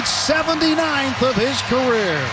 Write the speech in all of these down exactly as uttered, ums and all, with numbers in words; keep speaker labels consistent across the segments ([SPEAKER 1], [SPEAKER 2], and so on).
[SPEAKER 1] its seventy-ninth of his career.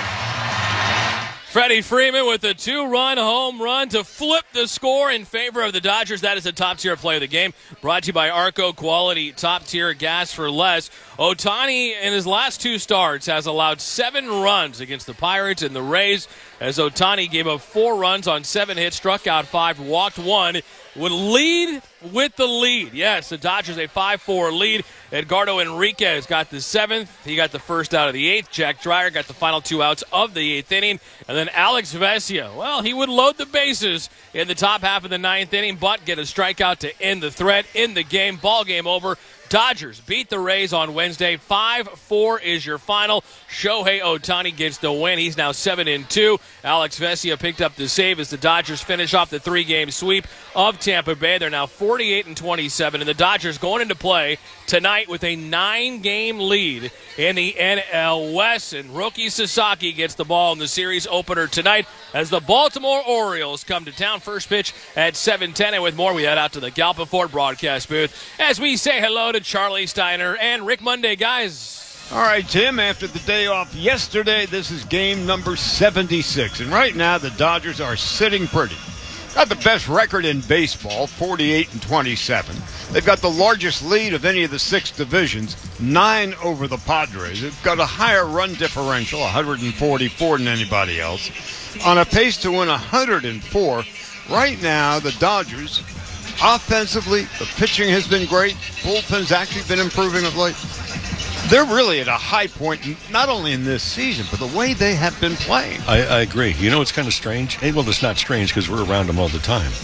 [SPEAKER 2] Freddie Freeman with a two-run home run to flip the score in favor of the Dodgers. That is a top-tier play of the game. Brought to you by Arco Quality, top-tier gas for less. Ohtani, in his last two starts, has allowed seven runs against the Pirates and the Rays, as Ohtani gave up four runs on seven hits, struck out five, walked one, would lead with the lead. Yes, the Dodgers a five four lead. Edgardo Enriquez got the seventh. He got the first out of the eighth. Jack Dreyer got the final two outs of the eighth inning. And then Alex Vesia, well, he would load the bases in the top half of the ninth inning, but get a strikeout to end the threat in the game. Ball game over. Dodgers beat the Rays on Wednesday. five four is your final. Shohei Ohtani gets the win. He's now seven and two. Alex Vesia picked up the save as the Dodgers finish off the three-game sweep of Tampa Bay. They're now forty-eight and twenty-seven, and the Dodgers going into play tonight with a nine-game lead in the N L West. And rookie Sasaki gets the ball in the series opener tonight as the Baltimore Orioles come to town. First pitch at seven ten, and with more, we head out to the Galpa Ford broadcast booth as we say hello to Charlie Steiner and Rick Monday, guys.
[SPEAKER 3] All right, Tim, after the day off yesterday, this is game number seventy-six. And right now, the Dodgers are sitting pretty. Got the best record in baseball, forty-eight and twenty-seven. They've got the largest lead of any of the six divisions, nine over the Padres. They've got a higher run differential, one forty-four than anybody else. On a pace to win one hundred four. Right now, the Dodgers, offensively, the pitching has been great. Bullpen's actually been improving of late. They're really at a high point, not only in this season, but the way they have been playing.
[SPEAKER 4] I, I agree. You know what's kind of strange? Hey, well, it's not strange because we're around them all the time.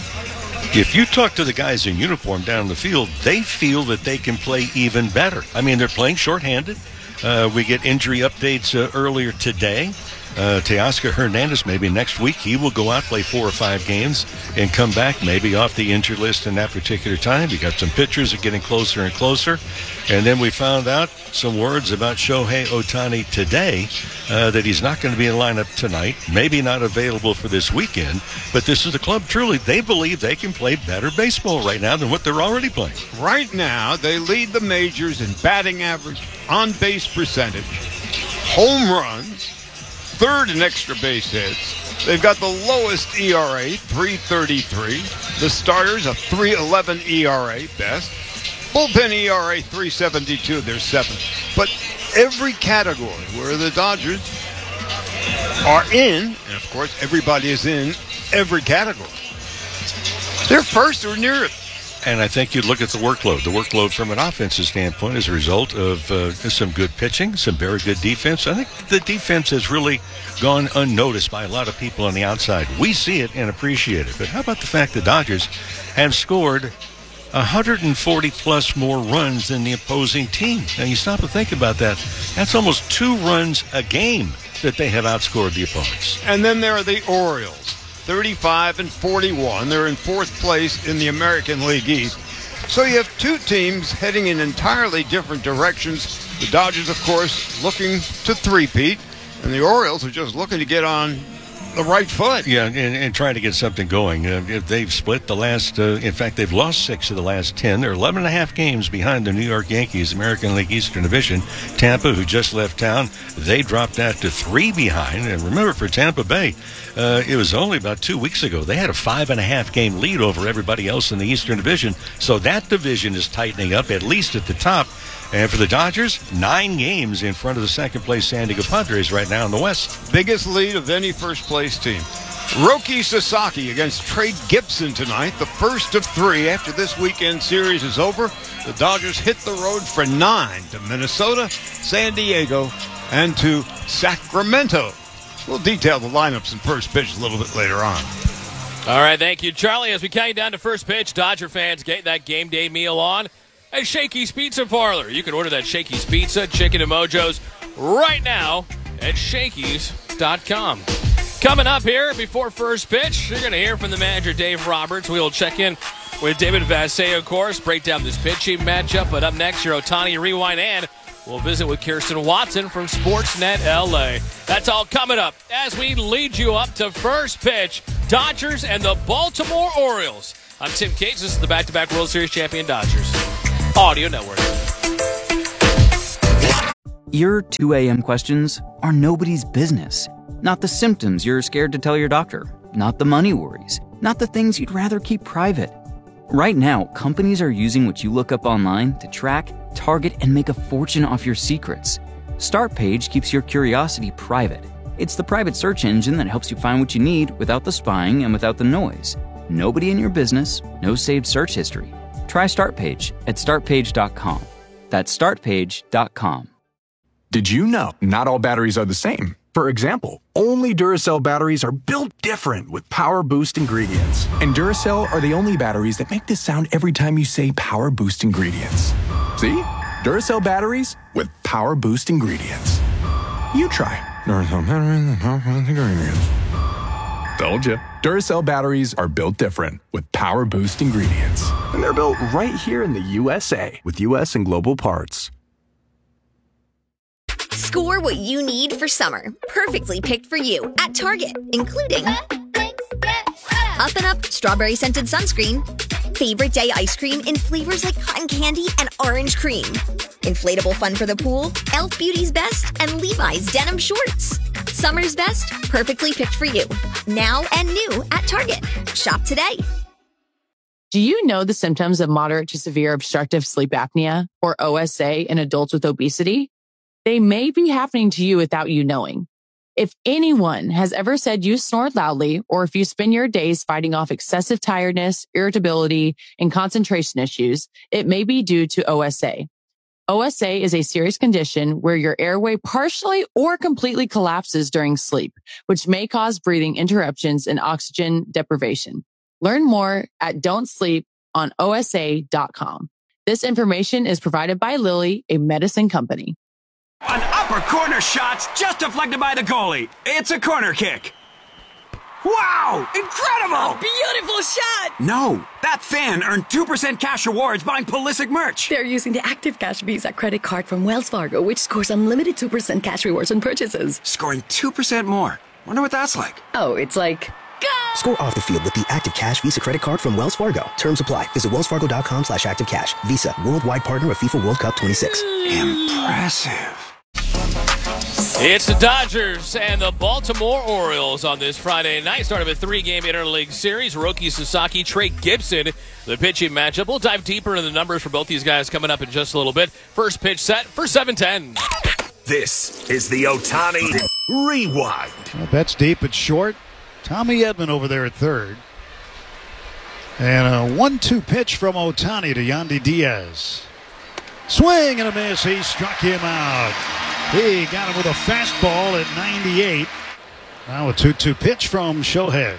[SPEAKER 4] If you talk to the guys in uniform down in the field, they feel that they can play even better. I mean, they're playing shorthanded. Uh, we get injury updates uh, earlier today. Uh, Teoscar Hernandez, maybe next week, he will go out, play four or five games, and come back maybe off the injured list in that particular time. You got some pitchers that are getting closer and closer. And then we found out some words about Shohei Ohtani today, uh, that he's not going to be in lineup tonight, maybe not available for this weekend. But this is the club, truly, they believe they can play better baseball right now than what they're already playing.
[SPEAKER 3] Right now, they lead the majors in batting average, on-base percentage, home runs, third in extra base hits. They've got the lowest E R A, three thirty-three. The starters, a three eleven E R A, best. Bullpen E R A, three seventy-two. They're seventh. But every category where the Dodgers are in, and of course everybody is in every category, they're first or near it.
[SPEAKER 4] And I think you look at the workload. The workload from an offensive standpoint is a result of uh, some good pitching, some very good defense. I think the defense has really gone unnoticed by a lot of people on the outside. We see it and appreciate it. But how about the fact the Dodgers have scored one hundred forty plus more runs than the opposing team? Now, you stop and think about that. That's almost two runs a game that they have outscored the opponents.
[SPEAKER 3] And then there are the Orioles. thirty-five and forty-one. They're in fourth place in the American League East. So you have two teams heading in entirely different directions. The Dodgers, of course, looking to three-peat, and the Orioles are just looking to get on the right foot.
[SPEAKER 4] Yeah, and, and trying to get something going. Uh, they've split the last, uh, in fact, they've lost six of the last ten. They're eleven and a half games behind the New York Yankees, American League Eastern Division. Tampa, who just left town, they dropped that to three behind. And remember, for Tampa Bay, uh, it was only about two weeks ago. They had a five and a half game lead over everybody else in the Eastern Division. So that division is tightening up, at least at the top. And for the Dodgers, nine games in front of the second-place San Diego Padres right now in the West.
[SPEAKER 3] Biggest lead of any first-place team. Roki Sasaki against Trey Gibson tonight, the first of three. After this weekend series is over, the Dodgers hit the road for nine to Minnesota, San Diego, and to Sacramento. We'll detail the lineups and first pitch a little bit later on.
[SPEAKER 2] All right, thank you, Charlie. As we count you down to first pitch, Dodger fans get that game day meal on at Shakey's Pizza Parlor. You can order that Shakey's Pizza, Chicken and Mojos right now at Shakey's dot com. Coming up here before first pitch, you're going to hear from the manager, Dave Roberts. We'll check in with David Vassegh, of course, break down this pitching matchup. But up next, your Ohtani Rewind, and we'll visit with Kirsten Watson from Sportsnet L A. That's all coming up as we lead you up to first pitch, Dodgers and the Baltimore Orioles. I'm Tim Cates. This is the back-to-back World Series champion Dodgers Audio Network.
[SPEAKER 5] Your two a.m. questions are nobody's business. Not the symptoms you're scared to tell your doctor. Not the money worries. Not the things you'd rather keep private. Right now, companies are using what you look up online to track, target, and make a fortune off your secrets. Startpage keeps your curiosity private. It's the private search engine that helps you find what you need without the spying and without the noise. Nobody in your business, no saved search history. Try Startpage at start page dot com. That's start page dot com.
[SPEAKER 6] Did you know not all batteries are the same? For example, only Duracell batteries are built different with Power Boost ingredients. And Duracell are the only batteries that make this sound every time you say Power Boost ingredients. See? Duracell batteries with Power Boost ingredients. You try. Duracell batteries with Power Boost ingredients. Told you. Duracell batteries are built different with Power Boost ingredients. And they're built right here in the U S A with U S and global parts.
[SPEAKER 7] Score what you need for summer. Perfectly picked for you at Target, including Up and Up Strawberry Scented Sunscreen, Favorite Day Ice Cream in flavors like cotton candy and orange cream, Inflatable Fun for the Pool, e l f Beauty's Best, and Levi's Denim Shorts. Summer's best, perfectly picked for you. Now and new at Target. Shop today.
[SPEAKER 8] Do you know the symptoms of moderate to severe obstructive sleep apnea, or O S A, in adults with obesity? They may be happening to you without you knowing. If anyone has ever said you snore loudly, or if you spend your days fighting off excessive tiredness, irritability, and concentration issues, it may be due to O S A. O S A is a serious condition where your airway partially or completely collapses during sleep, which may cause breathing interruptions and oxygen deprivation. Learn more at don't sleep on O S A dot com. This information is provided by Lilly, a medicine company.
[SPEAKER 9] An upper corner shot's just deflected by the goalie. It's a corner kick. Wow! Incredible!
[SPEAKER 10] A beautiful shot!
[SPEAKER 9] No, that fan earned two percent cash rewards buying Pulisic merch.
[SPEAKER 10] They're using the Active Cash Visa credit card from Wells Fargo, which scores unlimited two percent cash rewards on purchases.
[SPEAKER 9] Scoring two percent more. Wonder what that's like.
[SPEAKER 10] Oh, it's like... Go!
[SPEAKER 11] Score off the field with the Active Cash Visa credit card from Wells Fargo. Terms apply. Visit wellsfargo.com slash active cash. Visa, worldwide partner of FIFA World Cup twenty-six.
[SPEAKER 9] Impressive.
[SPEAKER 2] It's the Dodgers and the Baltimore Orioles on this Friday night. Start of a three-game interleague series. Roki Sasaki, Trey Gibson, the pitching matchup. We'll dive deeper into the numbers for both these guys coming up in just a little bit. First pitch set for seven ten.
[SPEAKER 12] This is the Ohtani Rewind.
[SPEAKER 1] Well, that's deep and short. Tommy Edman over there at third. And a one two pitch from Ohtani to Yandy Diaz. Swing and a miss. He struck him out. He got him with a fastball at ninety-eight. Now a two two pitch from Shohei.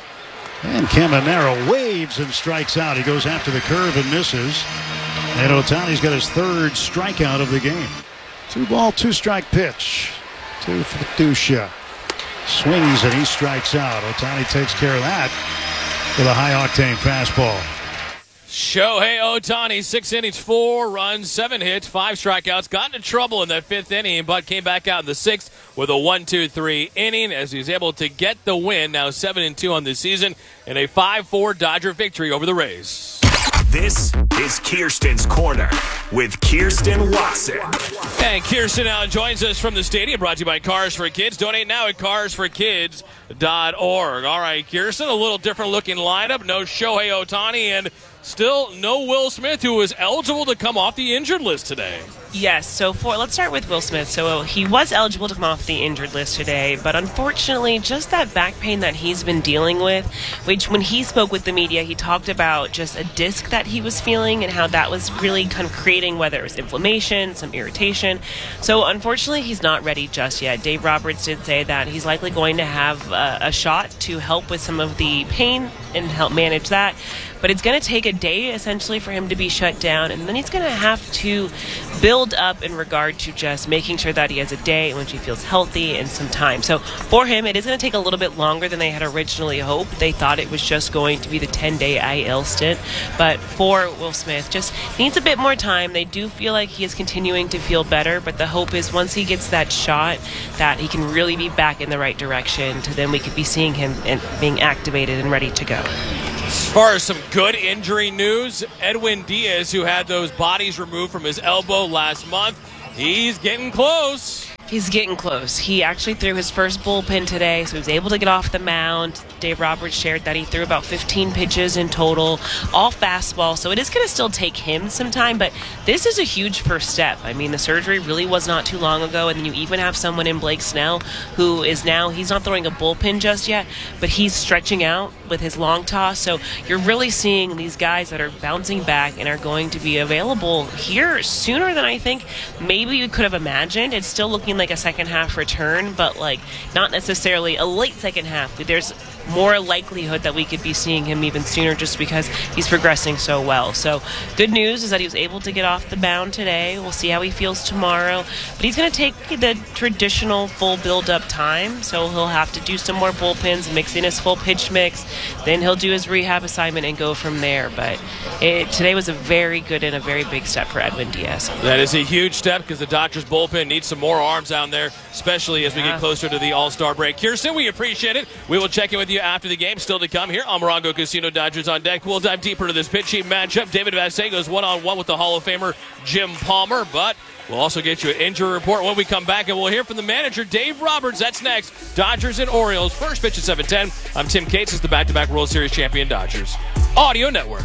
[SPEAKER 1] And Caminero waves and strikes out. He goes after the curve and misses. And Ohtani's got his third strikeout of the game. Two ball, two strike pitch to Fedusha. Swings and he strikes out. Ohtani takes care of that with a high octane fastball.
[SPEAKER 2] Shohei Ohtani, six innings, four runs, seven hits, five strikeouts. Got into trouble in that fifth inning, but came back out in the sixth with a one two three inning as he's able to get the win. Now seven and two on the season in a five four Dodger victory over the Rays.
[SPEAKER 12] This is Kirsten's Corner with Kirsten Watson.
[SPEAKER 2] And Kirsten now joins us from the stadium, brought to you by Cars for Kids. Donate now at cars for kids dot org. All right, Kirsten, a little different looking lineup. No Shohei Ohtani and still no Will Smith, who was eligible to come off the injured list today.
[SPEAKER 13] Yes, so for let's start with Will Smith. So he was eligible to come off the injured list today, but unfortunately, just that back pain that he's been dealing with, which when he spoke with the media, he talked about just a disc that he was feeling and how that was really kind of creating, whether it was inflammation, some irritation. So unfortunately, he's not ready just yet. Dave Roberts did say that he's likely going to have a, a shot to help with some of the pain and help manage that. But it's going to take a day, essentially, for him to be shut down. And then he's going to have to build up in regard to just making sure that he has a day in which he feels healthy and some time. So for him, it is going to take a little bit longer than they had originally hoped. They thought it was just going to be the ten-day I L stint. But for Will Smith, just needs a bit more time. They do feel like he is continuing to feel better. But the hope is once he gets that shot, that he can really be back in the right direction. To then we could be seeing him and being activated and ready to go.
[SPEAKER 2] As far as some good injury news, Edwin Diaz, who had those bodies removed from his elbow last month, He's getting close.
[SPEAKER 13] He's getting close. He actually threw his first bullpen today, so he was able to get off the mound. Dave Roberts shared that he threw about fifteen pitches in total, all fastball, so it is going to still take him some time, but this is a huge first step. I mean, the surgery really was not too long ago, and then you even have someone in Blake Snell who is now, he's not throwing a bullpen just yet, but he's stretching out with his long toss, so you're really seeing these guys that are bouncing back and are going to be available here sooner than I think maybe you could have imagined. It's still looking like a second half return, but like not necessarily a late second half. There's more likelihood that we could be seeing him even sooner just because he's progressing so well. So good news is that he was able to get off the mound today. We'll see how he feels tomorrow, but he's going to take the traditional full build-up time, so he'll have to do some more bullpens, mix in his full pitch mix, then he'll do his rehab assignment and go from there. But it, today was a very good and a very big step for Edwin Diaz.
[SPEAKER 2] That is a huge step because the Dodgers bullpen needs some more arms down there, especially as we
[SPEAKER 13] Yeah.
[SPEAKER 2] get closer to the All-Star break. Kirsten, we appreciate it. We will check in with you after the game. Still to come here on Morongo Casino. Dodgers on deck. We'll dive deeper into this pitching matchup. David Vassegh goes one-on-one with the Hall of Famer Jim Palmer, but we'll also get you an injury report when we come back, and we'll hear from the manager, Dave Roberts. That's next. Dodgers and Orioles. First pitch at seven ten. I'm Tim Cates. It's the back-to-back World Series champion Dodgers Audio Network.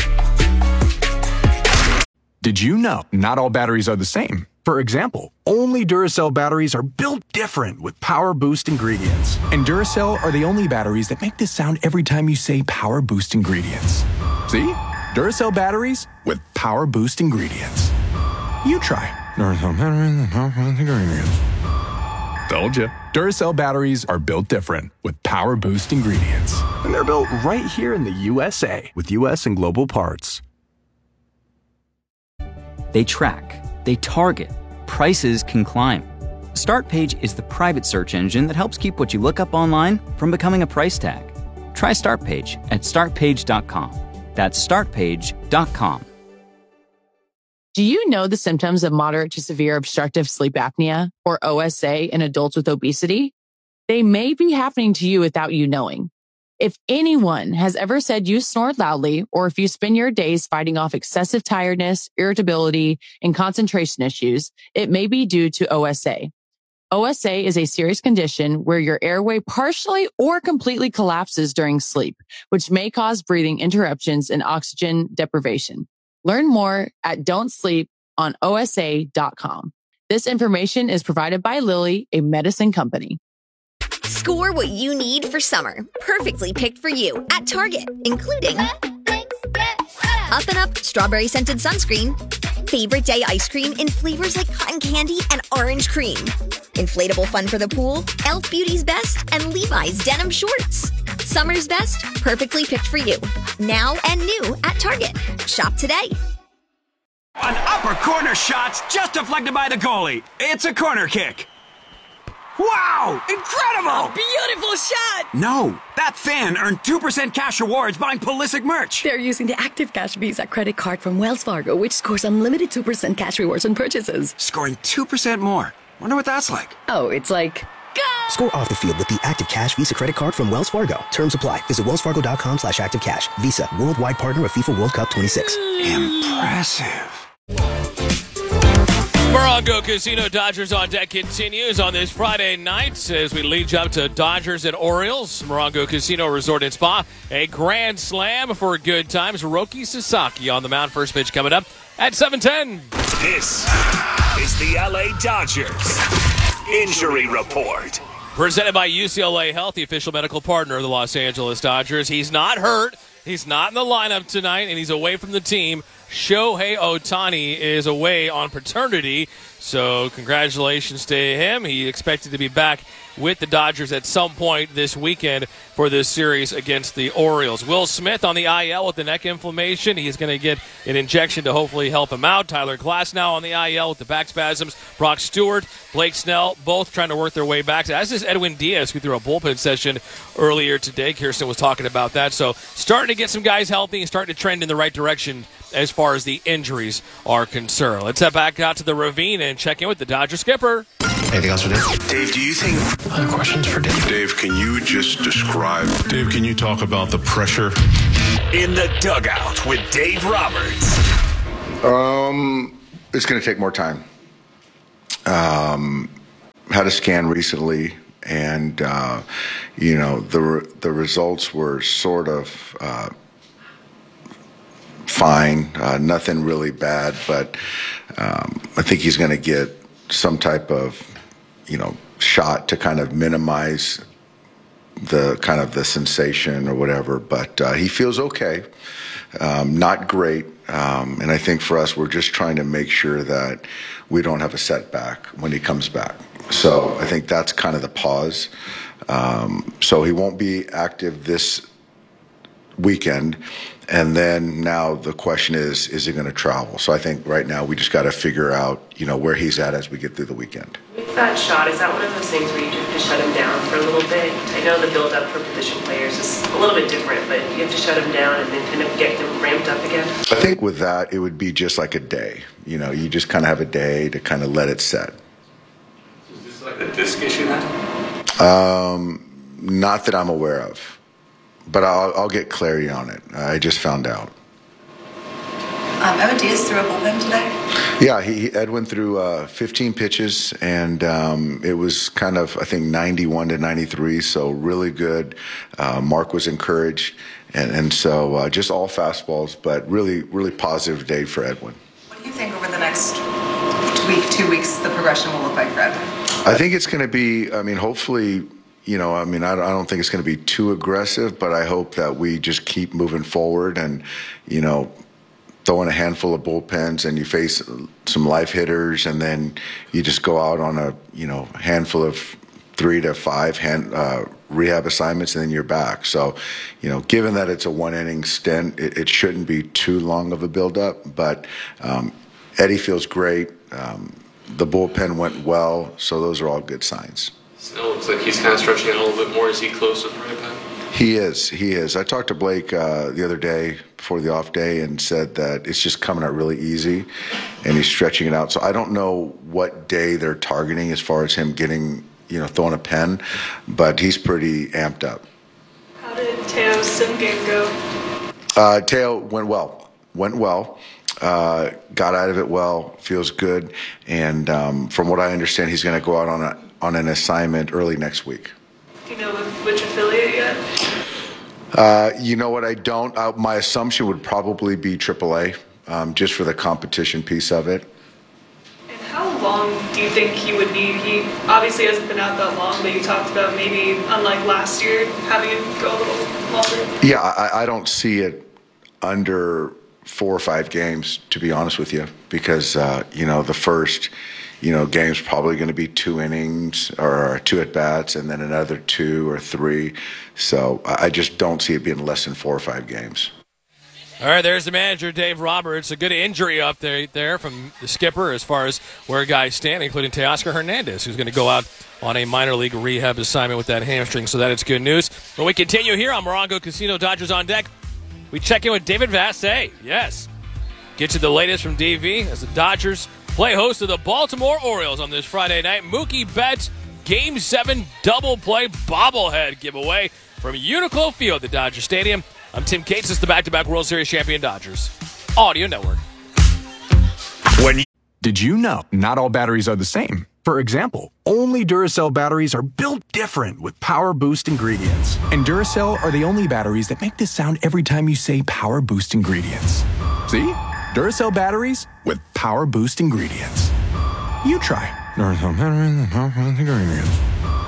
[SPEAKER 6] Did you know not all batteries are the same? For example, only Duracell batteries are built different with Power Boost ingredients. And Duracell are the only batteries that make this sound every time you say Power Boost ingredients. See? Duracell batteries with Power Boost ingredients. You try. Duracell batteries with Power Boost ingredients. Told you. Duracell batteries are built different with Power Boost ingredients. And they're built right here in the U S A with U S and global parts.
[SPEAKER 5] They track, they target, prices can climb. StartPage is the private search engine that helps keep what you look up online from becoming a price tag. Try StartPage at start page dot com. That's start page dot com.
[SPEAKER 8] Do you know the symptoms of moderate to severe obstructive sleep apnea, or O S A, in adults with obesity? They may be happening to you without you knowing. If anyone has ever said you snore loudly, or if you spend your days fighting off excessive tiredness, irritability, and concentration issues, it may be due to O S A. O S A is a serious condition where your airway partially or completely collapses during sleep, which may cause breathing interruptions and oxygen deprivation. Learn more at don't sleep on O S A dot com. This information is provided by Lilly, a medicine company.
[SPEAKER 7] Score what you need for summer, perfectly picked for you at Target, including Up and Up strawberry scented sunscreen, favorite day ice cream in flavors like cotton candy and orange cream, inflatable fun for the pool, Elf Beauty's Best, and Levi's denim shorts. Summer's best, perfectly picked for you. Now and new at Target. Shop today.
[SPEAKER 9] An upper corner shot's just deflected by the goalie. It's a corner kick. Wow! Incredible!
[SPEAKER 10] Beautiful shot!
[SPEAKER 9] No, that fan earned two percent cash rewards buying Pulisic merch.
[SPEAKER 10] They're using the Active Cash Visa credit card from Wells Fargo, which scores unlimited two percent cash rewards on purchases.
[SPEAKER 9] Scoring two percent more. Wonder what that's like.
[SPEAKER 10] Oh, it's like...
[SPEAKER 11] Score off the field with the Active Cash Visa credit card from Wells Fargo. Terms apply. Visit wellsfargo.com slash active cash. Visa, worldwide partner of FIFA World Cup twenty-six.
[SPEAKER 9] Impressive.
[SPEAKER 2] Morongo Casino Dodgers on deck continues on this Friday night as we lead you up to Dodgers and Orioles. Morongo Casino Resort and Spa, a grand slam for good times. Roki Sasaki on the mound. First pitch coming up at seven ten.
[SPEAKER 12] This is the L A Dodgers Injury Report.
[SPEAKER 2] Presented by U C L A Health, the official medical partner of the Los Angeles Dodgers. He's not hurt. He's not in the lineup tonight, and he's away from the team. Shohei Ohtani is away on paternity, so congratulations to him. He expected to be back with the Dodgers at some point this weekend for this series against the Orioles. Will Smith on the I L with the neck inflammation. He's going to get an injection to hopefully help him out. Tyler Glasnow on the I L with the back spasms. Brock Stewart, Blake Snell, both trying to work their way back. As is Edwin Diaz, who threw a bullpen session earlier today. Kirsten was talking about that. So starting to get some guys healthy and starting to trend in the right direction as far as the injuries are concerned. Let's head back out to the Ravine and check in with the Dodger skipper.
[SPEAKER 14] Anything else for Dave? Dave, do you think... Other questions for Dave?
[SPEAKER 15] Dave, can you just describe... Dave, can you talk about the pressure?
[SPEAKER 12] In the dugout with Dave Roberts.
[SPEAKER 16] Um, it's going to take more time. um, had a scan recently, and uh, you know the the results were sort of uh, fine, uh, nothing really bad, but um, I think he's going to get some type of you know shot to kind of minimize the kind of the sensation or whatever. But uh, he feels okay, um, not great. Um, and I think for us, we're just trying to make sure that we don't have a setback when he comes back. So I think that's kind of the pause. Um, so he won't be active this weekend. And then now the question is, is he going to travel? So I think right now we just got to figure out, you know, where he's at as we get through the weekend.
[SPEAKER 13] With that shot, is that one of those things where you just have to shut him down for a little bit? I know the build-up for position players is a little bit different, but you have to shut him down and then kind of get him ramped up again?
[SPEAKER 16] I think with that, it would be just like a day. You know, you just kind of have a day to kind of let it set.
[SPEAKER 14] Is this like a disc issue then?
[SPEAKER 16] Um, not that I'm aware of. But I'll, I'll get clarity on it. I just found out.
[SPEAKER 17] Um, Edwin Diaz threw a bullpen today?
[SPEAKER 16] Yeah, he, he Edwin threw uh, fifteen pitches, and um, it was kind of, I think, ninety-one to ninety-three, so really good. Uh, Mark was encouraged, and, and so uh, just all fastballs, but really, really positive day for Edwin.
[SPEAKER 17] What do you think over the next week, two weeks, the progression will look like for Edwin?
[SPEAKER 16] I think it's going to be, I mean, hopefully, you know, I mean, I don't think it's going to be too aggressive, but I hope that we just keep moving forward and, you know, throw in a handful of bullpens and you face some life hitters, and then you just go out on a, you know, handful of three to five hand, uh, rehab assignments, and then you're back. So, you know, given that it's a one inning stint, it, it shouldn't be too long of a buildup, but um, Eddie feels great. Um, the bullpen went well, so those are all good signs.
[SPEAKER 14] Still looks like he's kind of stretching out a little bit more. Is he close to the right back?
[SPEAKER 16] He is. He is. I talked to Blake uh, the other day before the off day and said that it's just coming out really easy, and he's stretching it out. So I don't know what day they're targeting as far as him getting, you know, throwing a pen, but he's pretty amped up.
[SPEAKER 18] How did Teo's sim game go?
[SPEAKER 16] Uh, Teo went well. Went well. Uh, got out of it well. Feels good. And um, from what I understand, he's going to go out on a on an assignment early next week.
[SPEAKER 18] Do you know with which affiliate yet?
[SPEAKER 16] Uh, you know what, I don't. Uh, my assumption would probably be triple A, um, just for the competition piece of it.
[SPEAKER 18] And how long do you think he would need? He obviously hasn't been out that long, but you talked about maybe, unlike last year, having him go a little longer.
[SPEAKER 16] Yeah, I, I don't see it under four or five games, to be honest with you, because, uh, you know, the first... You know, game's probably going to be two innings or two at-bats and then another two or three. So I just don't see it being less than four or five games.
[SPEAKER 2] All right, there's the manager, Dave Roberts. A good injury up there, there from the skipper as far as where guys stand, including Teoscar Hernandez, who's going to go out on a minor league rehab assignment with that hamstring. So that is good news. When we continue here on Morongo Casino, Dodgers on deck, we check in with David Vassegh. Yes. Get you the latest from D V as the Dodgers play host of the Baltimore Orioles on this Friday night. Mookie Betts, Game seven double play bobblehead giveaway from Uniqlo Field at Dodger Stadium. I'm Tim Cates. It's the back-to-back World Series champion Dodgers Audio Network.
[SPEAKER 6] When you- Did you know not all batteries are the same? For example, only Duracell batteries are built different with Power Boost ingredients. And Duracell are the only batteries that make this sound every time you say Power Boost ingredients. See? Duracell batteries with Power Boost ingredients. You try. Duracell batteries with Power Boost ingredients.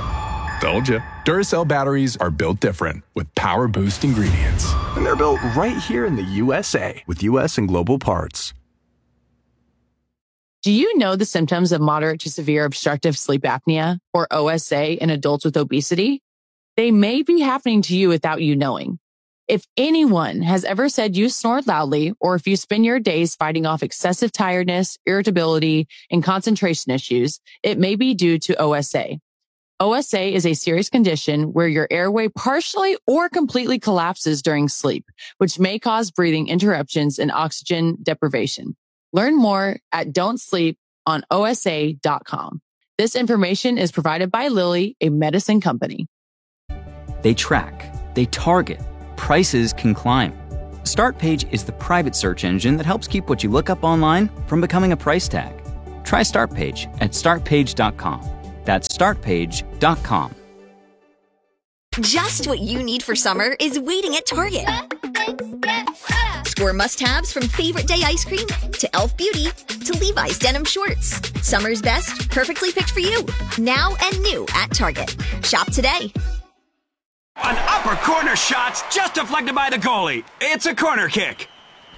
[SPEAKER 6] Told you. Duracell batteries are built different with Power Boost ingredients. And they're built right here in the U S A with U S and global parts.
[SPEAKER 8] Do you know the symptoms of moderate to severe obstructive sleep apnea, or O S A, in adults with obesity? They may be happening to you without you knowing. If anyone has ever said you snore loudly, or if you spend your days fighting off excessive tiredness, irritability, and concentration issues, it may be due to O S A. O S A is a serious condition where your airway partially or completely collapses during sleep, which may cause breathing interruptions and oxygen deprivation. Learn more at don't sleep on O S A dot com. This information is provided by Lilly, a medicine company.
[SPEAKER 5] They track, they target, prices can climb. StartPage is the private search engine that helps keep what you look up online from becoming a price tag. Try StartPage at start page dot com. That's start page dot com.
[SPEAKER 7] Just what you need for summer is waiting at Target. Score must-haves from Favorite Day ice cream to e l f Beauty to Levi's denim shorts. Summer's best, perfectly picked for you. Now and new at Target. Shop today.
[SPEAKER 9] An upper corner shot's just deflected by the goalie. It's a corner kick.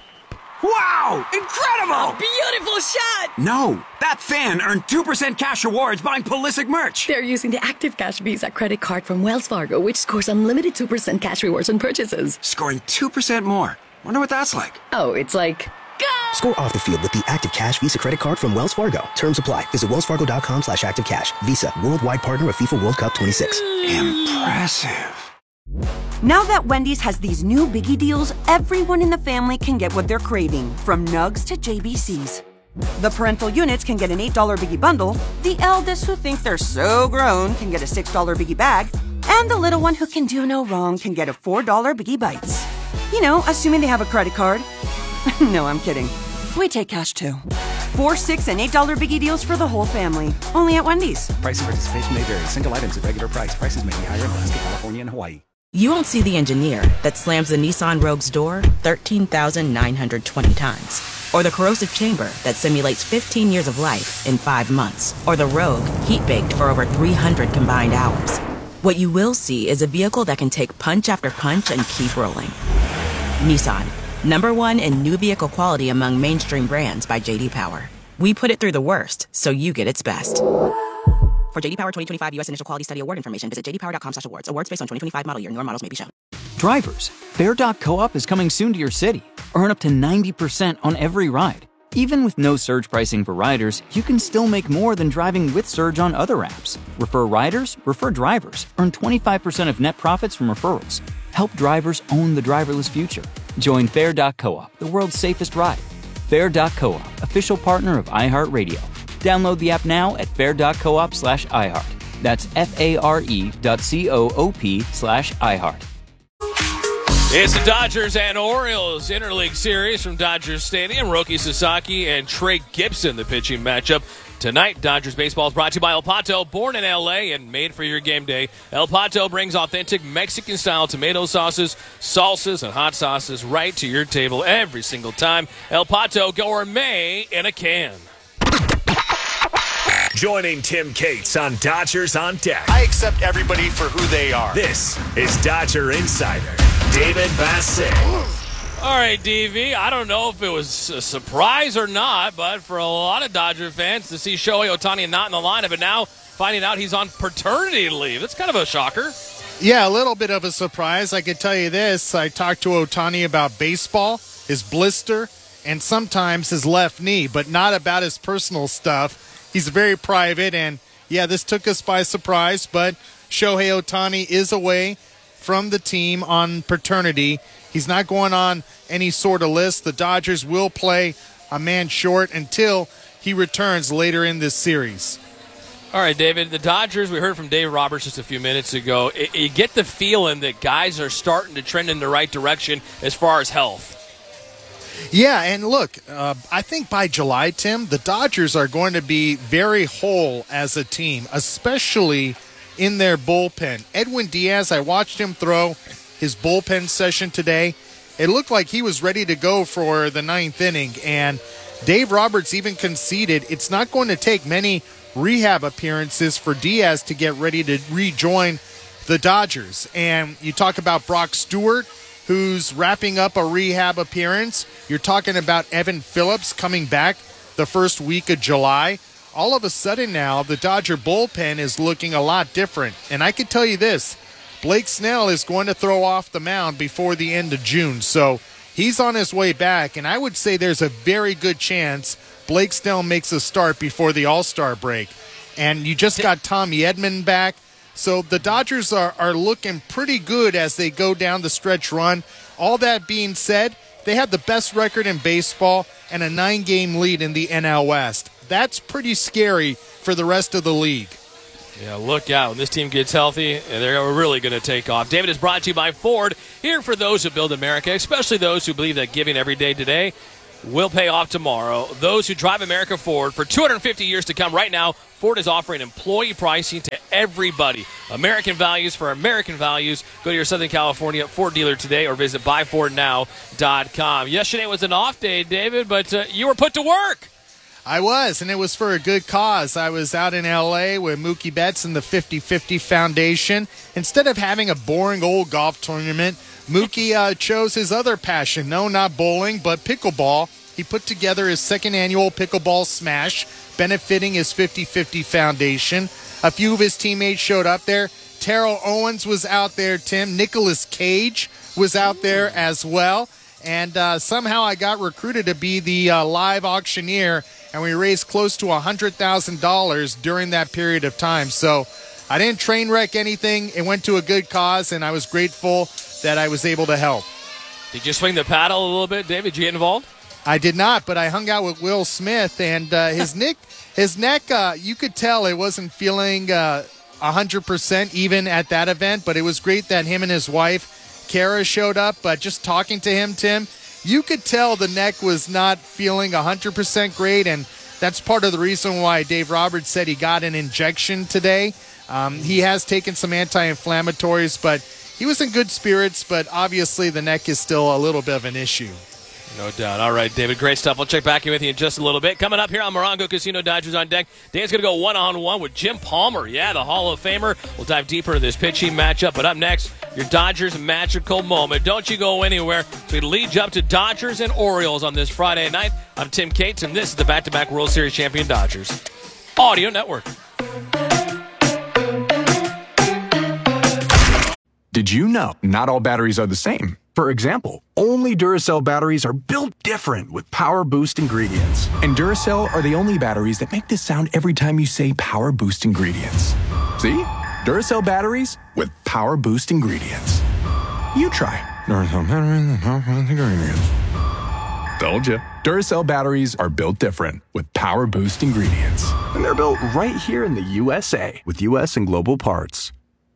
[SPEAKER 9] Wow! Incredible!
[SPEAKER 10] Beautiful shot!
[SPEAKER 9] No, that fan earned two percent cash rewards buying Pulisic merch.
[SPEAKER 10] They're using the Active Cash Visa credit card from Wells Fargo, which scores unlimited two percent cash rewards on purchases.
[SPEAKER 9] Scoring two percent more. Wonder what that's like.
[SPEAKER 10] Oh, it's like...
[SPEAKER 11] Score off the field with the Active Cash Visa credit card from Wells Fargo. Terms apply. Visit wellsfargo.com slash activecash. Visa, worldwide partner of FIFA World Cup twenty-six.
[SPEAKER 9] Impressive.
[SPEAKER 19] Now that Wendy's has these new biggie deals, everyone in the family can get what they're craving, from nugs to J B Cs. The parental units can get an eight dollar biggie bundle, the eldest who think they're so grown can get a six dollar biggie bag, and the little one who can do no wrong can get a four dollar biggie bites. You know, assuming they have a credit card. No, I'm kidding. We take cash too. Four, six, and eight dollar biggie deals for the whole family. Only at Wendy's.
[SPEAKER 20] Price and participation may vary. Single items at regular price. Prices may be higher in Alaska, California, and Hawaii.
[SPEAKER 21] You won't see the engineer that slams the Nissan Rogue's door thirteen thousand nine hundred twenty times. Or the corrosive chamber that simulates fifteen years of life in five months. Or the Rogue heat-baked for over three hundred combined hours. What you will see is a vehicle that can take punch after punch and keep rolling. Nissan, number one in new vehicle quality among mainstream brands by J D Power. We put it through the worst, so you get its best. For J D Power twenty twenty-five U S Initial Quality Study Award information, visit j d power dot com slash awards. Awards based on twenty twenty-five model year. Newer models may be shown.
[SPEAKER 5] Drivers, Fair dot Co-op is coming soon to your city. Earn up to ninety percent on every ride. Even with no surge pricing for riders, you can still make more than driving with surge on other apps. Refer riders, refer drivers. Earn twenty-five percent of net profits from referrals. Help drivers own the driverless future. Join Fair dot Co-op, the world's safest ride. Fair dot Co-op, official partner of iHeartRadio. Download the app now at fair dot coop slash iHeart. That's F-A-R-E dot C-O-O-P slash iHeart.
[SPEAKER 2] It's the Dodgers and Orioles Interleague Series from Dodgers Stadium. Roki Sasaki and Trey Gibson, the pitching matchup tonight. Dodgers baseball is brought to you by El Pato, born in L A and made for your game day. El Pato brings authentic Mexican-style tomato sauces, salsas, and hot sauces right to your table every single time. El Pato Gourmet in a can.
[SPEAKER 12] Joining Tim Cates on Dodgers on Deck.
[SPEAKER 22] I accept everybody for who they are.
[SPEAKER 12] This is Dodger Insider David Bassett.
[SPEAKER 2] All right, D V, I don't know if it was a surprise or not, but for a lot of Dodger fans to see Shohei Ohtani not in the lineup, but now finding out he's on paternity leave. That's kind of a shocker.
[SPEAKER 23] Yeah, a little bit of a surprise. I could tell you this. I talked to Ohtani about baseball, his blister, and sometimes his left knee, but not about his personal stuff. He's very private, and, yeah, this took us by surprise, but Shohei Ohtani is away from the team on paternity. He's not going on any sort of list. The Dodgers will play a man short until he returns later in this series.
[SPEAKER 2] All right, David, the Dodgers, we heard from Dave Roberts just a few minutes ago. It, you get the feeling that guys are starting to trend in the right direction as far as health.
[SPEAKER 23] Yeah, and look, uh, I think by July, Tim, the Dodgers are going to be very whole as a team, especially in their bullpen. Edwin Diaz, I watched him throw his bullpen session today. It looked like he was ready to go for the ninth inning, and Dave Roberts even conceded it's not going to take many rehab appearances for Diaz to get ready to rejoin the Dodgers. And you talk about Brock Stewart, who's wrapping up a rehab appearance. You're talking about Evan Phillips coming back the first week of July. All of a sudden now, the Dodger bullpen is looking a lot different. And I can tell you this, Blake Snell is going to throw off the mound before the end of June. So he's on his way back, and I would say there's a very good chance Blake Snell makes a start before the All-Star break. And you just got Tommy Edman back. So the Dodgers are, are looking pretty good as they go down the stretch run. All that being said, they have the best record in baseball and a nine-game lead in the N L West. That's pretty scary for the rest of the league.
[SPEAKER 2] Yeah, look out. When this team gets healthy, they're really going to take off. David is brought to you by Ford, here for those who build America, especially those who believe that giving every day today will pay off tomorrow. Those who drive America Ford for two hundred fifty years to come. Right now, Ford is offering employee pricing to everybody. American values for American values. Go to your Southern California Ford dealer today or visit buy ford now dot com. Yesterday was an off day, David, but uh, you were put to work.
[SPEAKER 23] I was, and it was for a good cause. I was out in L A with Mookie Betts and the fifty fifty Foundation. Instead of having a boring old golf tournament, Mookie uh, chose his other passion. No, not bowling, but pickleball. He put together his second annual Pickleball Smash, benefiting his fifty fifty Foundation. A few of his teammates showed up there. Terrell Owens was out there, Tim. Nicolas Cage was out there as well. And uh, somehow I got recruited to be the uh, live auctioneer, and we raised close to one hundred thousand dollars during that period of time. So I didn't train wreck anything. It went to a good cause, and I was grateful that I was able to help.
[SPEAKER 2] Did you swing the paddle a little bit, David? Did you get involved?
[SPEAKER 23] I did not, but I hung out with Will Smith, and uh, his neck, his neck, uh, you could tell it wasn't feeling uh, one hundred percent even at that event, but it was great that him and his wife, Kara, showed up. But just talking to him, Tim, you could tell the neck was not feeling one hundred percent great, and that's part of the reason why Dave Roberts said he got an injection today. Um, he has taken some anti-inflammatories, but he was in good spirits, but obviously the neck is still a little bit of an issue.
[SPEAKER 2] No doubt. All right, David, great stuff. We'll check back in with you in just a little bit. Coming up here on Morongo Casino, Dodgers on deck. Dan's going to go one-on-one with Jim Palmer. Yeah, the Hall of Famer. We'll dive deeper into this pitching matchup. But up next, your Dodgers magical moment. Don't you go anywhere. So we lead you up to Dodgers and Orioles on this Friday night. I'm Tim Cates, and this is the back-to-back World Series champion Dodgers Audio Network.
[SPEAKER 6] Did you know not all batteries are the same? For example, only Duracell batteries are built different with Power Boost ingredients. And Duracell are the only batteries that make this sound every time you say Power Boost ingredients. See? Duracell batteries with Power Boost ingredients. You try. Duracell batteries with Power Boost ingredients. Told you. Duracell batteries are built different with Power Boost ingredients. And they're built right here in the U S A with U S and global parts.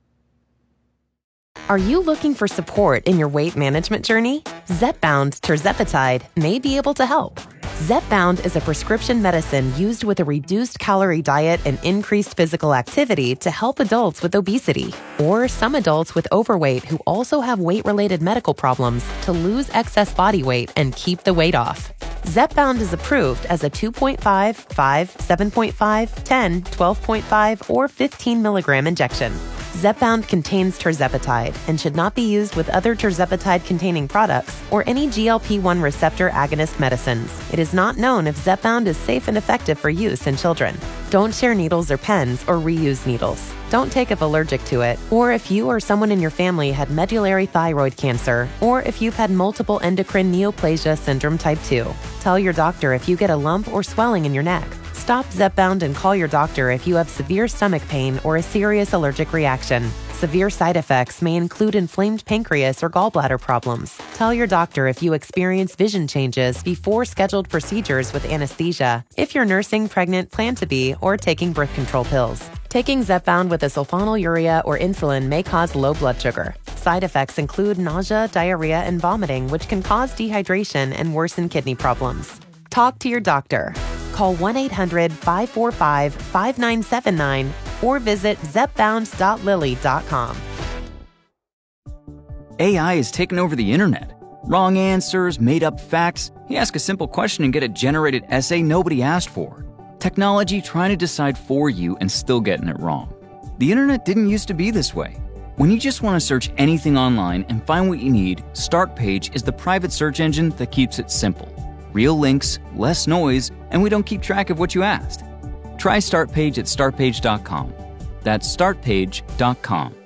[SPEAKER 1] Are you looking for support in your weight management journey? Zepbound tirzepatide may be able to help. Zepbound is a prescription medicine used with a reduced calorie diet and increased physical activity to help adults with obesity, or some adults with overweight who also have weight-related medical problems to lose excess body weight and keep the weight off. Zepbound is approved as a two point five, five, seven point five, ten, twelve point five, or fifteen milligram injection. Zepbound contains tirzepatide and should not be used with other tirzepatide-containing products or any G L P one receptor agonist medicines. It is not known if Zepbound is safe and effective for use in children. Don't share needles or pens or reuse needles. Don't take if allergic to it, or if you or someone in your family had medullary thyroid cancer, or if you've had multiple endocrine neoplasia syndrome type two. Tell your doctor if you get a lump or swelling in your neck. Stop Zepbound and call your doctor if you have severe stomach pain or a serious allergic reaction. Severe side effects may include inflamed pancreas or gallbladder problems. Tell your doctor if you experience vision changes before scheduled procedures with anesthesia, if you're nursing, pregnant, plan to be, or taking birth control pills. Taking Zepbound with a sulfonylurea or insulin may cause low blood sugar. Side effects include nausea, diarrhea, and vomiting, which can cause dehydration and worsen kidney problems. Talk to your doctor. Call one eight hundred, five four five, five nine seven nine or visit zepbound dot lilly dot com.
[SPEAKER 5] A I has taken over the internet. Wrong answers, made-up facts. You ask a simple question and get a generated essay nobody asked for. Technology trying to decide for you and still getting it wrong. The internet didn't used to be this way. When you just want to search anything online and find what you need, StartPage is the private search engine that keeps it simple. Real links, less noise, and we don't keep track of what you asked. Try StartPage at start page dot com. That's start page dot com.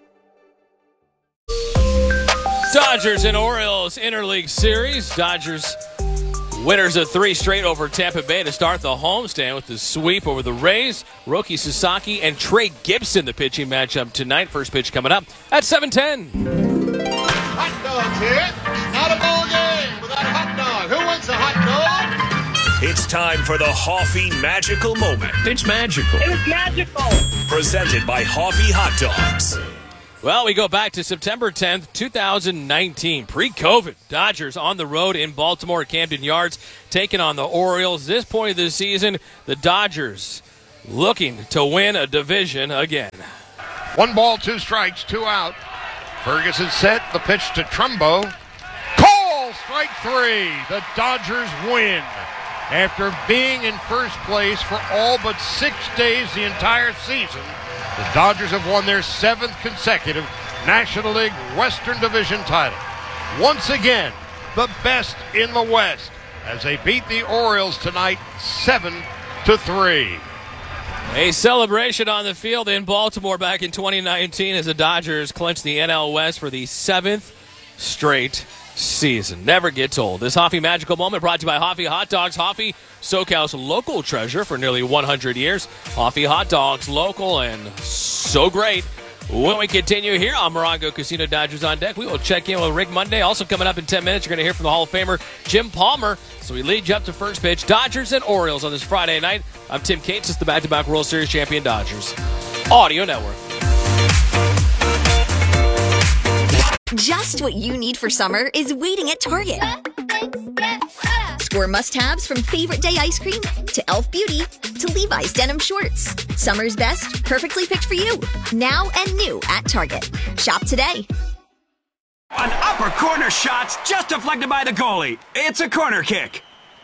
[SPEAKER 2] Dodgers and Orioles Interleague Series. Dodgers winners of three straight over Tampa Bay to start the homestand with the sweep over the Rays. Roki Sasaki and Trey Gibson, the pitching matchup tonight. First pitch coming up at seven ten.
[SPEAKER 3] Hot dogs here. Not a ball game without a hot dog. Who wants a hot dog?
[SPEAKER 12] It's time for the Hoffy Magical Moment.
[SPEAKER 4] It's magical.
[SPEAKER 3] It's magical.
[SPEAKER 12] Presented by Hoffy Hot Dogs.
[SPEAKER 2] Well, we go back to September tenth, two thousand nineteen. Pre-COVID, Dodgers on the road in Baltimore at Camden Yards, taking on the Orioles. This point of the season, the Dodgers looking to win a division again.
[SPEAKER 3] One ball, two strikes, two out. Ferguson set the pitch to Trumbo. Call, strike three. The Dodgers win. After being in first place for all but six days the entire season, the Dodgers have won their seventh consecutive National League Western Division title. Once again, the best in the West as they beat the Orioles tonight seven to three.
[SPEAKER 2] A celebration on the field in Baltimore back in twenty nineteen as the Dodgers clinched the N L West for the seventh straight season. Never gets old. This Hoffy Magical Moment brought to you by Hoffy Hot Dogs. Hoffy, SoCal's local treasure for nearly one hundred years. Hoffy Hot Dogs, local and so great. When we continue here on Morongo Casino, Dodgers on Deck, we will check in with Rick Monday. Also coming up in ten minutes, you're going to hear from the Hall of Famer Jim Palmer. So we lead you up to first pitch. Dodgers and Orioles on this Friday night. I'm Tim Cates. It's the back-to-back World Series champion Dodgers Audio Network.
[SPEAKER 7] Just what you need for summer is waiting at Target. Score must-haves from Favorite Day ice cream to Elf Beauty to Levi's denim shorts. Summer's best, perfectly picked for you. Now and new at Target. Shop today.
[SPEAKER 9] An upper corner shot's just deflected by the goalie. It's a corner kick.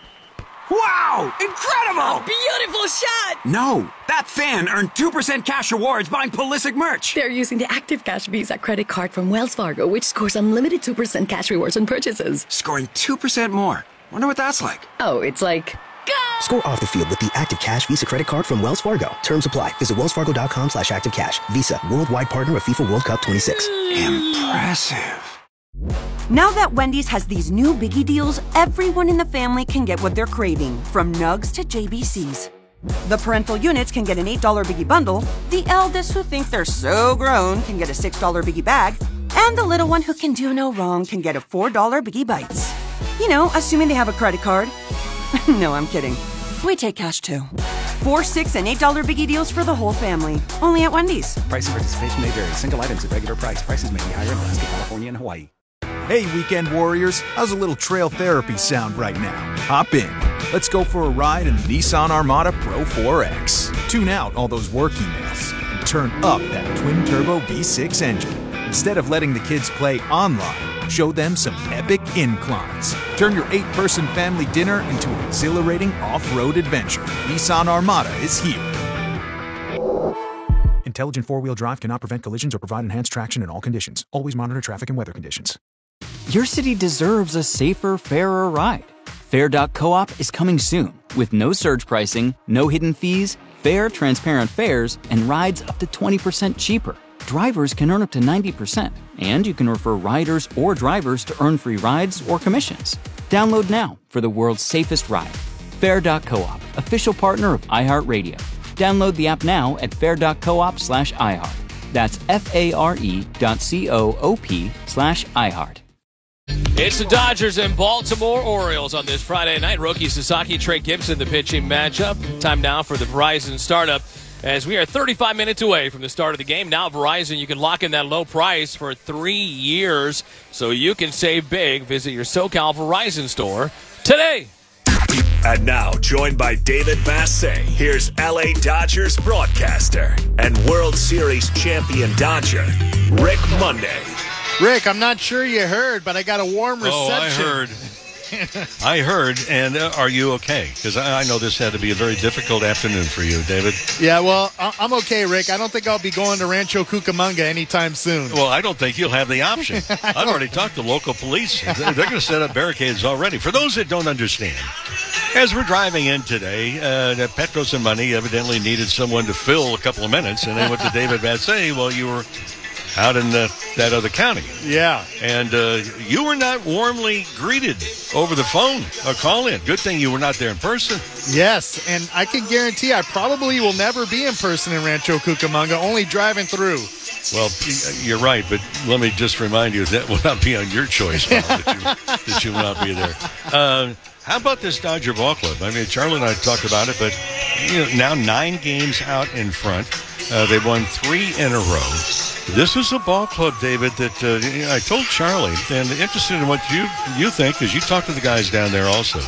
[SPEAKER 9] Wow! Incredible!
[SPEAKER 10] Beautiful shot!
[SPEAKER 9] No, that fan earned two percent cash rewards buying Pulisic merch.
[SPEAKER 10] They're using the Active Cash Visa credit card from Wells Fargo, which scores unlimited two percent cash rewards on purchases.
[SPEAKER 9] Scoring two percent more. Wonder what that's like.
[SPEAKER 10] Oh, it's like... Go!
[SPEAKER 11] Score off the field with the Active Cash Visa credit card from Wells Fargo. Terms apply. Visit wellsfargo.com slash activecash. Visa, worldwide partner of FIFA World Cup twenty-six.
[SPEAKER 9] Impressive.
[SPEAKER 19] Now that Wendy's has these new biggie deals, everyone in the family can get what they're craving, from Nugs to J B Cs. The parental units can get an eight dollar biggie bundle, the eldest who think they're so grown can get a six dollar biggie bag, and the little one who can do no wrong can get a four dollar biggie bites. You know, assuming they have a credit card. No, I'm kidding. We take cash too. Four, six, and eight dollar biggie deals for the whole family. Only at Wendy's.
[SPEAKER 20] Price and participation may vary. Single items at regular price. Prices may be higher in Alaska, California, and Hawaii.
[SPEAKER 4] Hey, weekend warriors, how's a little trail therapy sound right now? Hop in. Let's go for a ride in the Nissan Armada Pro four X. Tune out all those work emails and turn up that twin-turbo V six engine. Instead of letting the kids play online, show them some epic inclines. Turn your eight-person family dinner into an exhilarating off-road adventure. Nissan Armada is here.
[SPEAKER 20] Intelligent four-wheel drive cannot prevent collisions or provide enhanced traction in all conditions. Always monitor traffic and weather conditions.
[SPEAKER 5] Your city deserves a safer, fairer ride. Fair dot coop is coming soon with no surge pricing, no hidden fees, fair, transparent fares, and rides up to twenty percent cheaper. Drivers can earn up to ninety percent, and you can refer riders or drivers to earn free rides or commissions. Download now for the world's safest ride. Fair dot coop, official partner of iHeartRadio. Download the app now at fair dot coop slash iHeart. That's F-A-R-E dot C-O-O-P slash iHeart.
[SPEAKER 2] It's the Dodgers and Baltimore Orioles on this Friday night. Roki Sasaki, Trey Gibson, the pitching matchup. Time now for the Verizon startup as we are thirty-five minutes away from the start of the game. Now Verizon, you can lock in that low price for three years so you can save big. Visit your SoCal Verizon store today.
[SPEAKER 12] And now, joined by David Massey, here's L A Dodgers broadcaster and World Series champion Dodger, Rick Monday.
[SPEAKER 23] Rick, I'm not sure you heard, but I got a warm reception.
[SPEAKER 13] Oh, I heard. I heard, and uh, are you okay? Because I, I know this had to be a very difficult afternoon for you, David.
[SPEAKER 23] Yeah, well, I- I'm okay, Rick. I don't think I'll be going to Rancho Cucamonga anytime soon.
[SPEAKER 13] Well, I don't think you'll have the option. I've already talked to local police. They're going to set up barricades already. For those that don't understand, as we're driving in today, uh, Petros and Money evidently needed someone to fill a couple of minutes, and they went to David Massey while you were out in the, that other county.
[SPEAKER 23] Yeah.
[SPEAKER 13] And uh, you were not warmly greeted over the phone or call-in. Good thing you were not there in person.
[SPEAKER 23] Yes, and I can guarantee I probably will never be in person in Rancho Cucamonga, only driving through.
[SPEAKER 13] Well, you're right, but let me just remind you that will not be on your choice, Mom, that, you, that you will not be there. Uh, how about this Dodger ball club? I mean, Charlie and I talked about it, but you know, now nine games out in front. Uh, they've won three in a row. This is a ball club, David, that uh, I told Charlie, and interested in what you you think, because you talk to the guys down there also.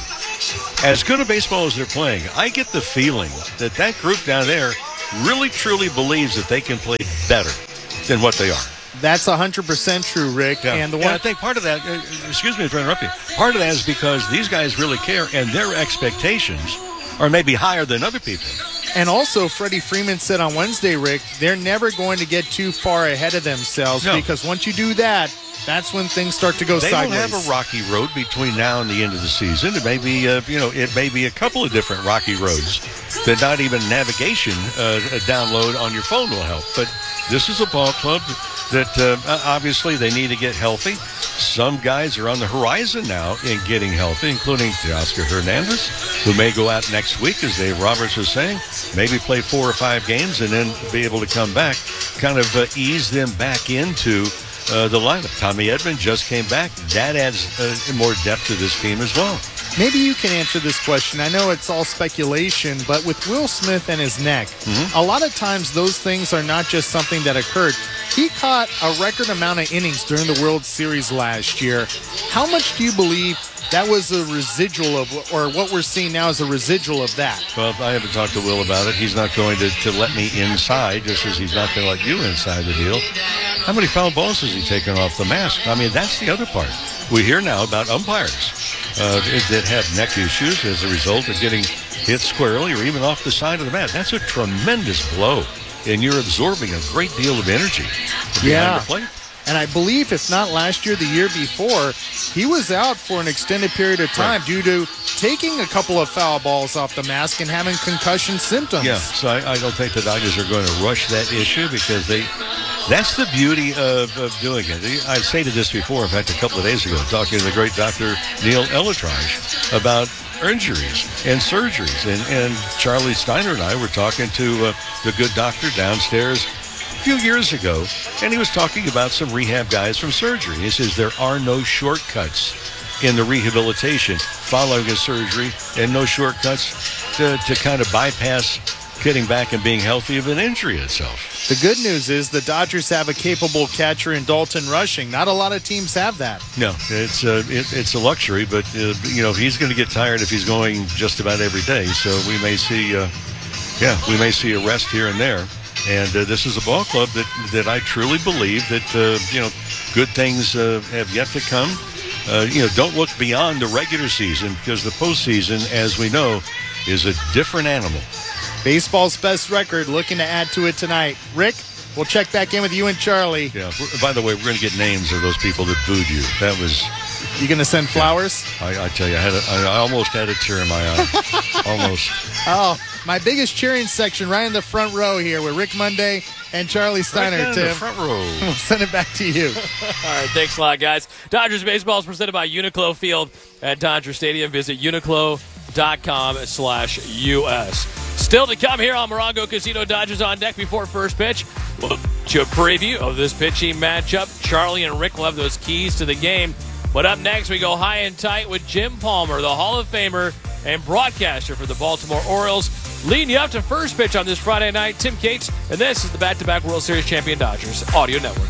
[SPEAKER 13] As good a baseball as they're playing, I get the feeling that that group down there really, truly believes that they can play better than what they are.
[SPEAKER 23] That's one hundred percent true, Rick.
[SPEAKER 13] Yeah.
[SPEAKER 23] And the one
[SPEAKER 13] and I think part of that, uh, excuse me for interrupting, part of that is because these guys really care, and their expectations are maybe higher than other people.
[SPEAKER 23] And also, Freddie Freeman said on Wednesday, Rick, they're never going to get too far ahead of themselves
[SPEAKER 13] No.
[SPEAKER 23] because once you do that, that's when things start to go
[SPEAKER 13] they
[SPEAKER 23] sideways.
[SPEAKER 13] They will have a rocky road between now and the end of the season. It may be, uh, you know, it may be a couple of different rocky roads that not even navigation uh, download on your phone will help. But this is a ball club that uh, obviously they need to get healthy. Some guys are on the horizon now in getting healthy, including Teoscar Hernandez, who may go out next week, as Dave Roberts was saying, maybe play four or five games and then be able to come back, kind of uh, ease them back into uh, the lineup. Tommy Edman just came back. That adds uh, more depth to this team as well.
[SPEAKER 23] Maybe you can answer this question. I know it's all speculation, but with Will Smith and his neck,
[SPEAKER 13] mm-hmm.
[SPEAKER 23] a lot of times those things are not just something that occurred. He caught a record amount of innings during the World Series last year. How much do you believe that was a residual of, or what we're seeing now is a residual of that?
[SPEAKER 13] Well, I haven't talked to Will about it. He's not going to, to let me inside, just as he's not going to let you inside the deal. How many foul balls has he taken off the mask? I mean, that's the other part. We hear now about umpires uh, that have neck issues as a result of getting hit squarely or even off the side of the mat. That's a tremendous blow, and you're absorbing a great deal of energy behind
[SPEAKER 23] Yeah.
[SPEAKER 13] the plate.
[SPEAKER 23] And I believe, if not last year, the year before, he was out for an extended period of time
[SPEAKER 13] Right.
[SPEAKER 23] due to taking a couple of foul balls off the mask and having concussion symptoms.
[SPEAKER 13] Yeah, so I, I don't think the Dodgers are going to rush that issue because they that's the beauty of, of doing it. I've stated this before, in fact, a couple of days ago, talking to the great Doctor Neil Elatrage about injuries and surgeries. And, and Charlie Steiner and I were talking to uh, the good doctor downstairs a few years ago, and he was talking about some rehab guys from surgery. He says there are no shortcuts in the rehabilitation following a surgery, and no shortcuts to, to kind of bypass getting back and being healthy of an injury itself.
[SPEAKER 23] The good news is the Dodgers have a capable catcher in Dalton Rushing. Not a lot of teams have that.
[SPEAKER 13] No, it's a, it, it's a luxury, but, uh, you know, he's going to get tired if he's going just about every day. So we may see, uh, yeah, we may see a rest here and there. And uh, this is a ball club that, that I truly believe that, uh, you know, good things uh, have yet to come. Uh, you know, don't look beyond the regular season because the postseason, as we know, is a different animal.
[SPEAKER 23] Baseball's best record, looking to add to it tonight. Rick, we'll check back in with you and Charlie.
[SPEAKER 13] Yeah. By the way, we're going to get names of those people that booed you. That was.
[SPEAKER 23] You going to send flowers?
[SPEAKER 13] Yeah. I, I tell you, I had a, I almost had a tear in my eye. Almost.
[SPEAKER 23] Oh, my biggest cheering section right in the front row here with Rick Monday and Charlie Steiner,
[SPEAKER 13] right down
[SPEAKER 23] Tim.
[SPEAKER 13] The front row.
[SPEAKER 23] We'll send it back to you.
[SPEAKER 2] All right, thanks a lot, guys. Dodgers baseball is presented by Uniqlo Field at Dodger Stadium. Visit uniqlo.com slash US. Still to come here on Morongo Casino. Dodgers on deck before first pitch. We'll do a preview of this pitching matchup. Charlie and Rick will have those keys to the game. But up next, we go high and tight with Jim Palmer, the Hall of Famer and broadcaster for the Baltimore Orioles. Leading you up to first pitch on this Friday night, Tim Cates, and this is the back-to-back World Series champion Dodgers Audio Network.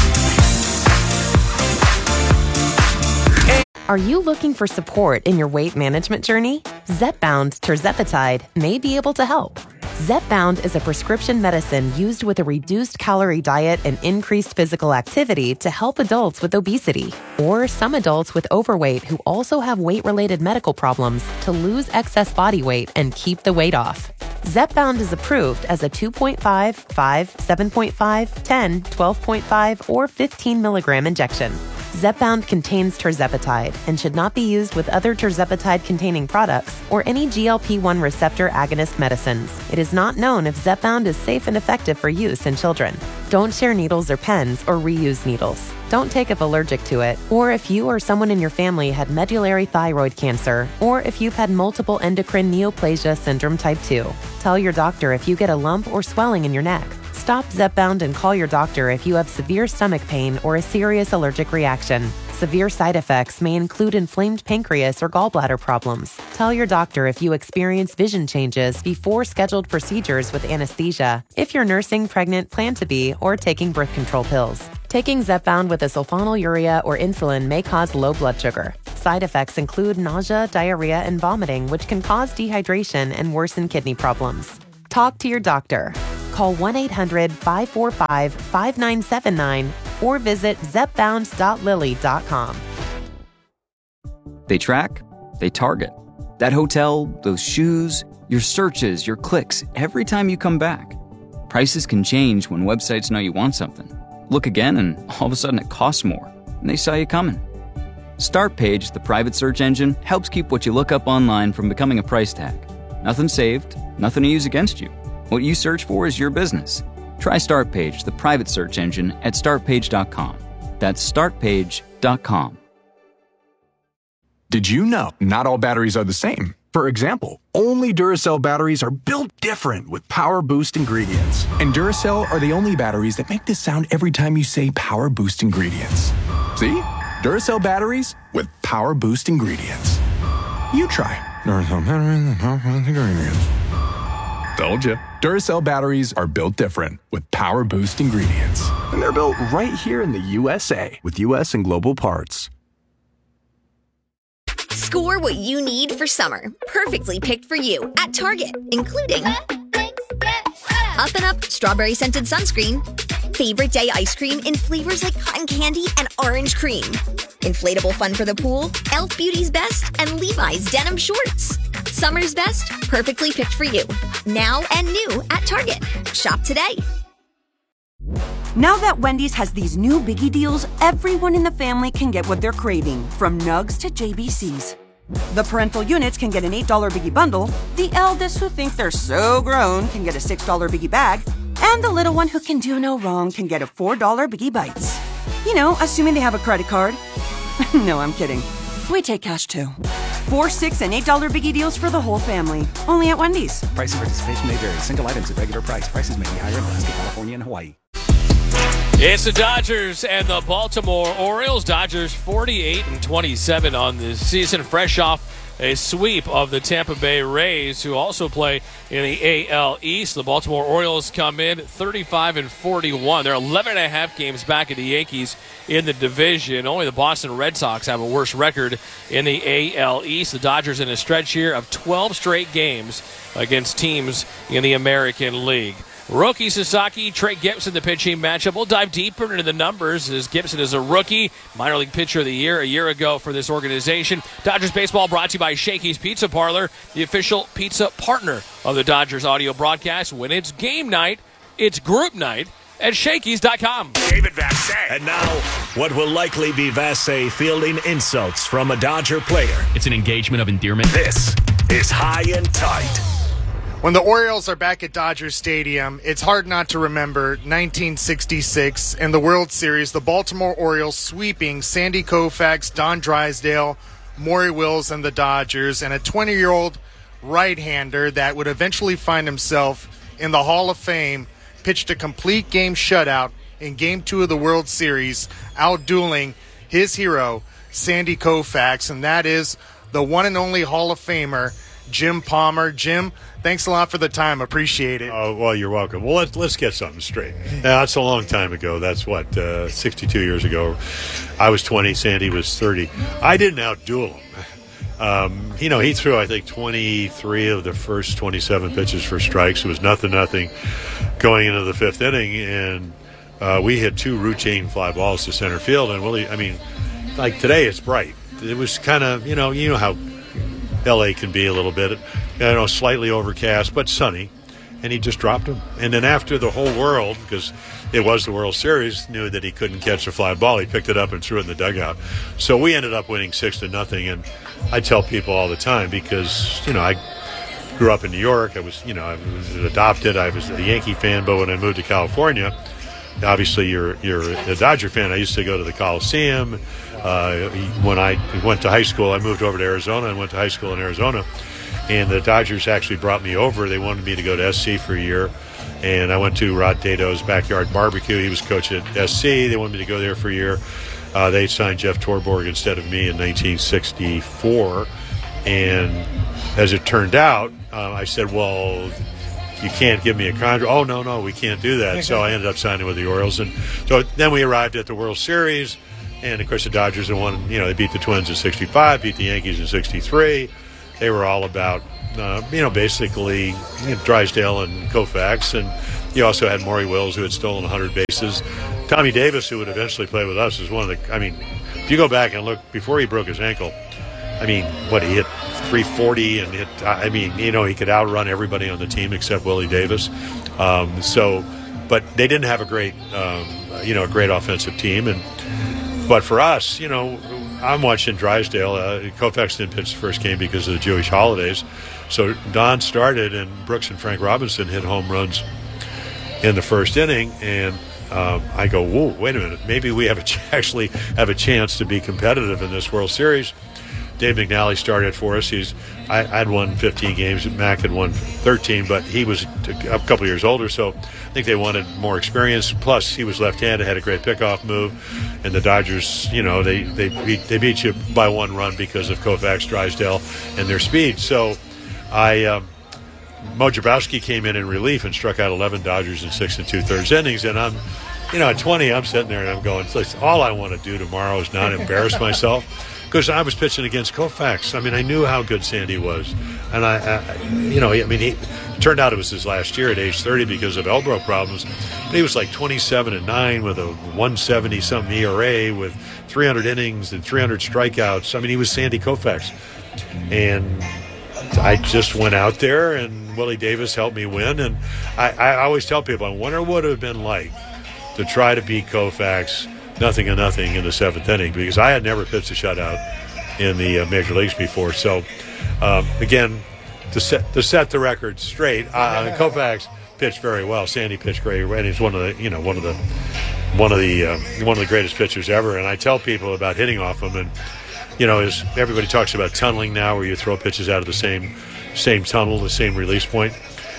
[SPEAKER 1] Are you looking for support in your weight management journey? Zepbound Tirzepatide may be able to help. Zepbound is a prescription medicine used with a reduced calorie diet and increased physical activity to help adults with obesity or some adults with overweight who also have weight-related medical problems to lose excess body weight and keep the weight off. Zepbound is approved as a two point five, five, seven point five, ten, twelve point five, or fifteen milligram injection. Zepbound contains tirzepatide and should not be used with other tirzepatide-containing products or any G L P one receptor agonist medicines. It is not known if Zepbound is safe and effective for use in children. Don't share needles or pens or reuse needles. Don't take if allergic to it, or if you or someone in your family had medullary thyroid cancer, or if you've had multiple endocrine neoplasia syndrome type two. Tell your doctor if you get a lump or swelling in your neck. Stop Zepbound and call your doctor if you have severe stomach pain or a serious allergic reaction. Severe side effects may include inflamed pancreas or gallbladder problems. Tell your doctor if you experience vision changes before scheduled procedures with anesthesia, if you're nursing, pregnant, plan to be, or taking birth control pills. Taking Zepbound with a sulfonylurea or insulin may cause low blood sugar. Side effects include nausea, diarrhea, and vomiting, which can cause dehydration and worsen kidney problems. Talk to your doctor. Call one eight hundred five four five five nine seven nine or visit zepbound dot lilly dot com.
[SPEAKER 5] They track, they target. That hotel, those shoes, your searches, your clicks, every time you come back. Prices can change when websites know you want something. Look again and all of a sudden it costs more, and they saw you coming. StartPage, the private search engine, helps keep what you look up online from becoming a price tag. Nothing saved, nothing to use against you. What you search for is your business. Try StartPage, the private search engine, at start page dot com. That's start page dot com.
[SPEAKER 6] Did you know not all batteries are the same? For example, only Duracell batteries are built different with Power Boost ingredients. And Duracell are the only batteries that make this sound every time you say Power Boost ingredients. See? Duracell batteries with Power Boost ingredients. You try. Duracell batteries with Power Boost ingredients. Told you. Duracell batteries are built different with Power Boost ingredients. And they're built right here in the U S A with U S and global parts.
[SPEAKER 7] Score what you need for summer. Perfectly picked for you at Target, including Up and Up Strawberry Scented Sunscreen, Favorite Day Ice Cream in flavors like cotton candy and orange cream, Inflatable Fun for the Pool, e l f Beauty's Best, and Levi's Denim Shorts. Summer's best, perfectly picked for you. Now and new at Target. Shop today.
[SPEAKER 19] Now that Wendy's has these new biggie deals, everyone in the family can get what they're craving, from nugs to J B Cs. The parental units can get an eight dollar biggie bundle, the eldest who think they're so grown can get a six dollar biggie bag, and the little one who can do no wrong can get a four dollar biggie bites. You know, assuming they have a credit card. No, I'm kidding. We take cash too. Four, six, and eight dollar biggie deals for the whole family. Only at Wendy's.
[SPEAKER 11] Price and participation may vary. Single items at regular price. Prices may be higher in Alaska, California, and Hawaii.
[SPEAKER 2] It's the Dodgers and the Baltimore Orioles. Dodgers forty-eight and twenty-seven on the season, fresh off a sweep of the Tampa Bay Rays, who also play in the A L East. The Baltimore Orioles come in thirty-five and forty-one. They're eleven and a half games back of the Yankees in the division. Only the Boston Red Sox have a worse record in the A L East. The Dodgers in a stretch here of twelve straight games against teams in the American League. Roki Sasaki, Trey Gibson, the pitching matchup. We'll dive deeper into the numbers as Gibson is a rookie, minor league pitcher of the year a year ago for this organization. Dodgers baseball brought to you by Shakey's Pizza Parlor, the official pizza partner of the Dodgers audio broadcast. When it's game night, it's group night at Shakey's dot com.
[SPEAKER 12] David Vassegh. And now, what will likely be Vassegh fielding insults from a Dodger player.
[SPEAKER 14] It's an engagement of endearment.
[SPEAKER 12] This is High and Tight.
[SPEAKER 23] When the Orioles are back at Dodger Stadium, it's hard not to remember nineteen sixty-six and the World Series, the Baltimore Orioles sweeping Sandy Koufax, Don Drysdale, Maury Wills, and the Dodgers, and a twenty-year-old right-hander that would eventually find himself in the Hall of Fame pitched a complete game shutout in Game two of the World Series, outdueling his hero, Sandy Koufax, and that is the one and only Hall of Famer, Jim Palmer. Jim, thanks a lot for the time. Appreciate it.
[SPEAKER 15] Oh, well, you're welcome. Well, let's, let's get something straight. Now, that's a long time ago. That's, what, uh, sixty-two years ago. I was twenty. Sandy was thirty. I didn't outduel him. Um, you know, he threw, I think, twenty-three of the first twenty-seven pitches for strikes. It was nothing, nothing going into the fifth inning, and uh, we hit two routine fly balls to center field. And, Willie, I mean, like today it's bright. It was kind of, you know, you know how L A can be a little bit, you know, slightly overcast, but sunny, and he just dropped him. And then after the whole world, because it was the World Series, knew that he couldn't catch a fly ball, he picked it up and threw it in the dugout. So we ended up winning six to nothing. And I tell people all the time, because, you know, I grew up in New York. I was, you know, I was adopted. I was a Yankee fan, but when I moved to California, obviously you're you're a Dodger fan. I used to go to the Coliseum. Uh, when I went to high school, I moved over to Arizona and went to high school in Arizona. And the Dodgers actually brought me over. They wanted me to go to S C for a year. And I went to Rod Dato's Backyard Barbecue. He was coach at S C. They wanted me to go there for a year. Uh, they signed Jeff Torborg instead of me in nineteen sixty-four. And as it turned out, uh, I said, well, you can't give me a contract. Oh, no, no, we can't do that. So I ended up signing with the Orioles. And so then we arrived at the World Series. And, of course, the Dodgers had won. You know, they beat the Twins in sixty-five, beat the Yankees in sixty-three. They were all about, uh, you know, basically you know, Drysdale and Koufax. And you also had Maury Wills, who had stolen one hundred bases. Tommy Davis, who would eventually play with us, is one of the – I mean, if you go back and look, before he broke his ankle, I mean, what, he hit three forty and hit – I mean, you know, he could outrun everybody on the team except Willie Davis. Um, so – but they didn't have a great, um, you know, a great offensive team. And But for us, you know, I'm watching Drysdale. Uh, Koufax didn't pitch the first game because of the Jewish holidays. So Don started, and Brooks and Frank Robinson hit home runs in the first inning. And um, I go, whoa, wait a minute. Maybe we have a ch- actually have a chance to be competitive in this World Series. Dave McNally started for us. He's I had won fifteen games. Mac had won thirteen, but he was a couple years older, so I think they wanted more experience. Plus, he was left-handed, had a great pickoff move, and the Dodgers, you know, they they beat, they beat you by one run because of Koufax, Drysdale, and their speed. So, I um, Mo Jabrowski came in in relief and struck out eleven Dodgers in six and two-thirds innings, and I'm, you know, at twenty, I'm sitting there and I'm going, all I want to do tomorrow is not embarrass myself. Because I was pitching against Koufax. I mean, I knew how good Sandy was. And, I, I you know, I mean, he, it turned out it was his last year at age thirty because of elbow problems. But he was like twenty-seven and nine with a one seventy-something E R A with three hundred innings and three hundred strikeouts. I mean, he was Sandy Koufax. And I just went out there, and Willie Davis helped me win. And I, I always tell people, I wonder what it would have been like to try to beat Koufax nothing and nothing in the seventh inning, because I had never pitched a shutout in the uh, major leagues before. So, um, again, to set to set the record straight, uh, Koufax pitched very well. Sandy pitched great, and he's one of the you know one of the one of the uh, one of the greatest pitchers ever. And I tell people about hitting off him, and you know, is everybody talks about tunneling now, where you throw pitches out of the same same tunnel, the same release point.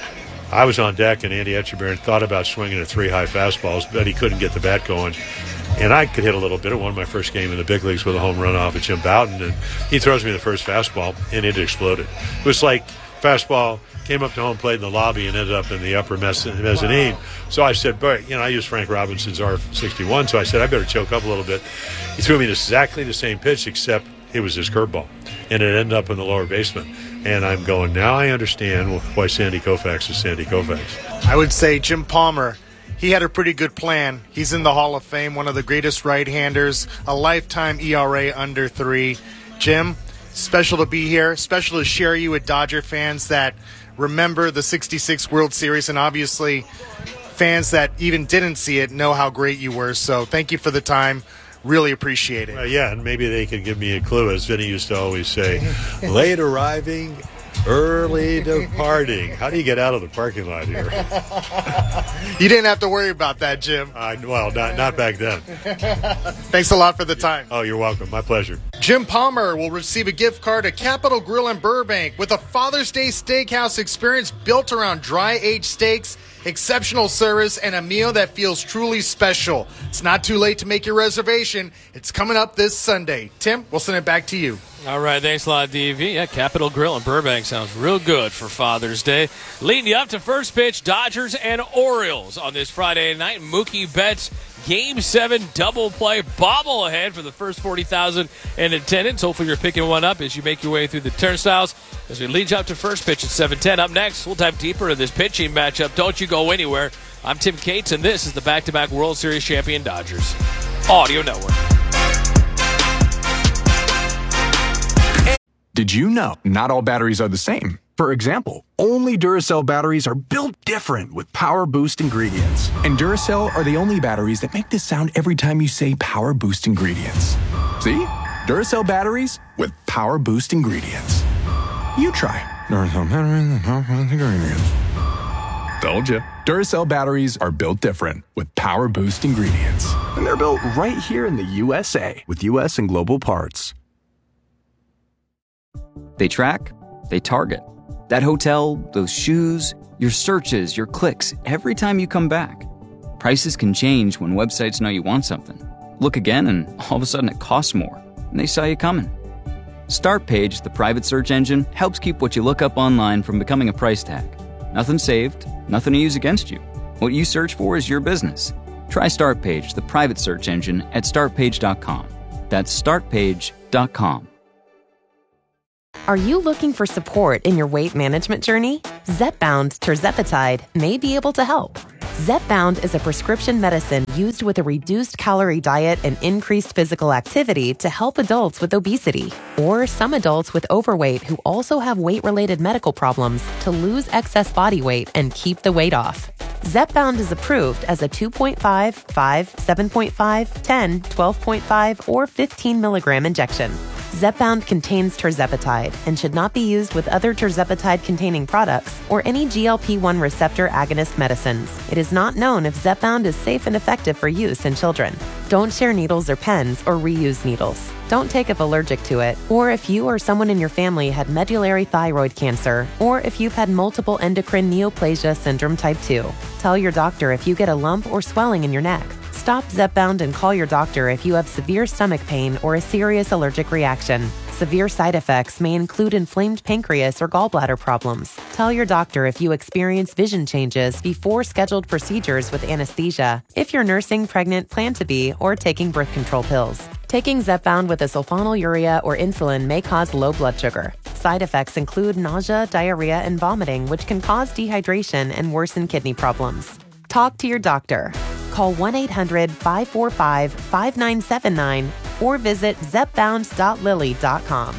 [SPEAKER 15] I was on deck, and Andy Etchebarren thought about swinging at three high fastballs, but he couldn't get the bat going. And I could hit a little bit. It won my first game in the big leagues with a home run off of Jim Bouton, and he throws me the first fastball, and it exploded. It was like fastball came up to home plate in the lobby and ended up in the upper mezzanine. Wow. So I said, but you know, I used Frank Robinson's R sixty-one, so I said I better choke up a little bit. He threw me exactly the same pitch, except it was his curveball, and it ended up in the lower basement. And I'm going, now I understand why Sandy Koufax is Sandy Koufax.
[SPEAKER 23] I would say Jim Palmer. He had a pretty good plan. He's in the Hall of Fame, one of the greatest right-handers, a lifetime E R A under three. Jim, special to be here, special to share you with Dodger fans that remember the sixty-six World Series, and obviously fans that even didn't see it know how great you were. So thank you for the time. Really appreciate it.
[SPEAKER 15] Uh, yeah, and maybe they can give me a clue, as Vinny used to always say, late arriving, early departing. How do you get out of the parking lot here?
[SPEAKER 23] You didn't have to worry about that, Jim.
[SPEAKER 15] Uh, well, not not back then.
[SPEAKER 23] Thanks a lot for the time.
[SPEAKER 15] Oh, you're welcome. My pleasure.
[SPEAKER 23] Jim Palmer will receive a gift card at Capitol Grill in Burbank with a Father's Day Steakhouse experience built around dry-aged steaks, exceptional service, and a meal that feels truly special. It's not too late to make your reservation. It's coming up this Sunday. Tim, we'll send it back to you.
[SPEAKER 2] All right, thanks a lot, D V. Yeah, Capitol Grill in Burbank sounds real good for Father's Day. Leading you up to first pitch, Dodgers and Orioles on this Friday night. Mookie Betts, Game seven double play bobblehead for the first forty thousand in attendance. Hopefully you're picking one up as you make your way through the turnstiles as we lead you up to first pitch at seven ten. Up next, we'll dive deeper into this pitching matchup. Don't you go anywhere. I'm Tim Cates, and this is the back-to-back World Series champion Dodgers Audio Network.
[SPEAKER 6] Did you know not all batteries are the same? For example, only Duracell batteries are built different with Power Boost ingredients. And Duracell are the only batteries that make this sound every time you say Power Boost ingredients. See? Duracell batteries with Power Boost ingredients. You try. Duracell batteries with Power Boost ingredients. Told you. Duracell batteries are built different with Power Boost ingredients. And they're built right here in the U S A with U S and global parts.
[SPEAKER 5] They track, they target. That hotel, those shoes, your searches, your clicks, every time you come back. Prices can change when websites know you want something. Look again, and all of a sudden it costs more, and they saw you coming. StartPage, the private search engine, helps keep what you look up online from becoming a price tag. Nothing saved, nothing to use against you. What you search for is your business. Try StartPage, the private search engine, at start page dot com. That's start page dot com.
[SPEAKER 1] Are you looking for support in your weight management journey? Zepbound tirzepatide may be able to help. Zepbound is a prescription medicine used with a reduced calorie diet and increased physical activity to help adults with obesity or some adults with overweight who also have weight-related medical problems to lose excess body weight and keep the weight off. Zepbound is approved as a two point five, five, seven point five, ten, twelve point five, or fifteen milligram injection. Zepbound contains tirzepatide and should not be used with other tirzepatide-containing products or any G L P one receptor agonist medicines. It is not known if Zepbound is safe and effective for use in children. Don't share needles or pens or reuse needles. Don't take if allergic to it, or if you or someone in your family had medullary thyroid cancer, or if you've had multiple endocrine neoplasia syndrome type two. Tell your doctor if you get a lump or swelling in your neck. Stop Zepbound and call your doctor if you have severe stomach pain or a serious allergic reaction. Severe side effects may include inflamed pancreas or gallbladder problems. Tell your doctor if you experience vision changes before scheduled procedures with anesthesia, if you're nursing, pregnant, plan to be, or taking birth control pills. Taking Zepbound with a sulfonylurea or insulin may cause low blood sugar. Side effects include nausea, diarrhea, and vomiting, which can cause dehydration and worsen kidney problems. Talk to your doctor. Call one eight hundred, five four five, five nine seven nine or visit zepbound dot lilly dot com.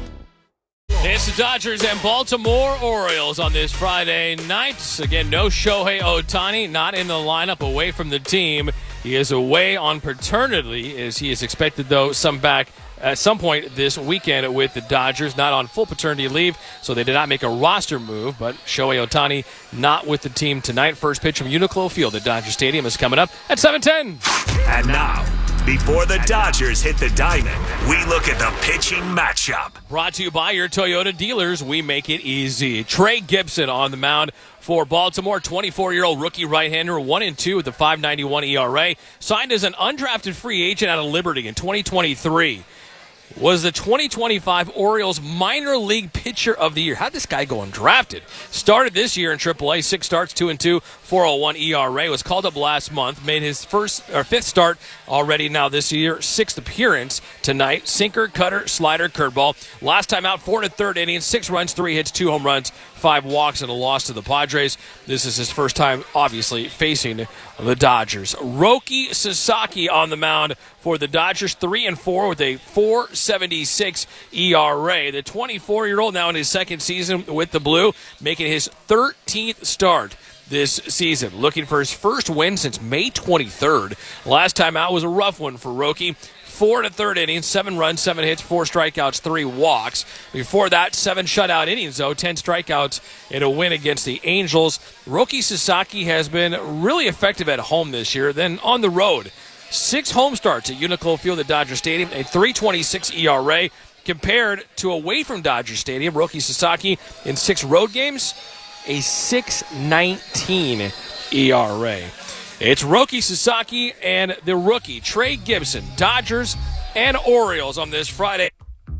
[SPEAKER 2] It's the Dodgers and Baltimore Orioles on this Friday night. Again, no Shohei Ohtani, not in the lineup, away from the team. He is away on paternity, as he is expected, though, some back at some point this weekend with the Dodgers, not on full paternity leave, so they did not make a roster move. But Shohei Ohtani not with the team tonight. First pitch from Uniqlo Field at Dodger Stadium is coming up at seven ten.
[SPEAKER 12] And now, before the Dodgers hit the diamond, we look at the pitching matchup.
[SPEAKER 2] Brought to you by your Toyota dealers. We make it easy. Trey Gibson on the mound for Baltimore, twenty-four-year-old rookie right-hander, one and two with a five ninety-one E R A. Signed as an undrafted free agent out of Liberty in twenty twenty-three. Was the twenty twenty-five Orioles minor league pitcher of the year. How'd this guy go undrafted? Started this year in triple A, six starts, two and two, four oh one E R A. Was called up last month, made his first or fifth start already now this year, sixth appearance tonight. Sinker, cutter, slider, curveball. Last time out, four and a third innings, six runs, three hits, two home runs, five walks, and a loss to the Padres. This is his first time, obviously, facing the Dodgers. Roki Sasaki on the mound for the Dodgers, three and four with a four seventy-six E R A. The twenty-four-year-old now in his second season with the Blue, making his thirteenth start this season. Looking for his first win since May twenty-third. Last time out was a rough one for Roki. Four and a third innings, seven runs, seven hits, four strikeouts, three walks. Before that, seven shutout innings, though, ten strikeouts in a win against the Angels. Roki Sasaki has been really effective at home this year, then on the road. Six home starts at Uniqlo Field at Dodger Stadium, a three twenty-six E R A. Compared to away from Dodger Stadium, Roki Sasaki in six road games, a six nineteen E R A. It's Roki Sasaki and the rookie, Trey Gibson, Dodgers and Orioles on this Friday.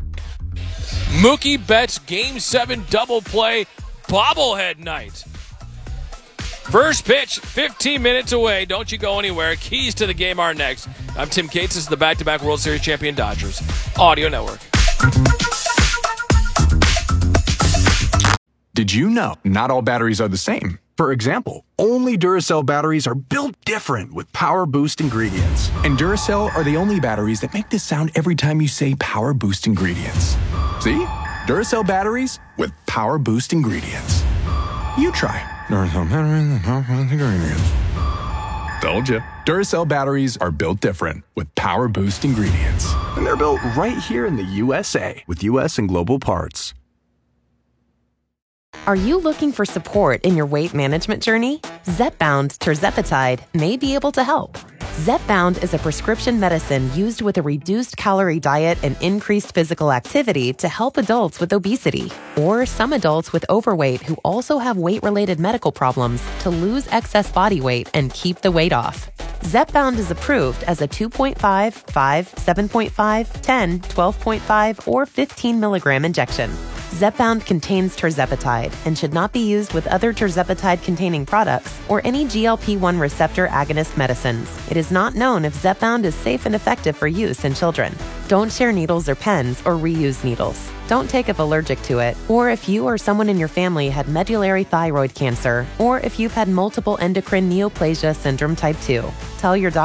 [SPEAKER 2] Mookie Betts Game seven double play bobblehead night. First pitch, fifteen minutes away. Don't you go anywhere. Keys to the game are next. I'm Tim Cates. This is the back-to-back World Series champion Dodgers Audio Network.
[SPEAKER 6] Did you know not all batteries are the same? For example, only Duracell batteries are built different with Power Boost ingredients. And Duracell are the only batteries that make this sound every time you say Power Boost ingredients. See? Duracell batteries with Power Boost ingredients. You try. Duracell batteries with Power Boost ingredients. Told you. Duracell batteries are built different with Power Boost ingredients. And they're built right here in the U S A with U S and global parts.
[SPEAKER 1] Are you looking for support in your weight management journey? Zepbound tirzepatide may be able to help. Zepbound is a prescription medicine used with a reduced calorie diet and increased physical activity to help adults with obesity, or some adults with overweight who also have weight-related medical problems to lose excess body weight and keep the weight off. Zepbound is approved as a two point five, five, seven point five, ten, twelve point five, or fifteen milligram injection. Zepbound contains tirzepatide and should not be used with other tirzepatide-containing products or any G L P one receptor agonist medicines. It is not known if Zepbound is safe and effective for use in children. Don't share needles or pens or reuse needles. Don't take if allergic to it, or if you or someone in your family had medullary thyroid cancer, or if you've had multiple endocrine neoplasia syndrome type two. Tell your doctor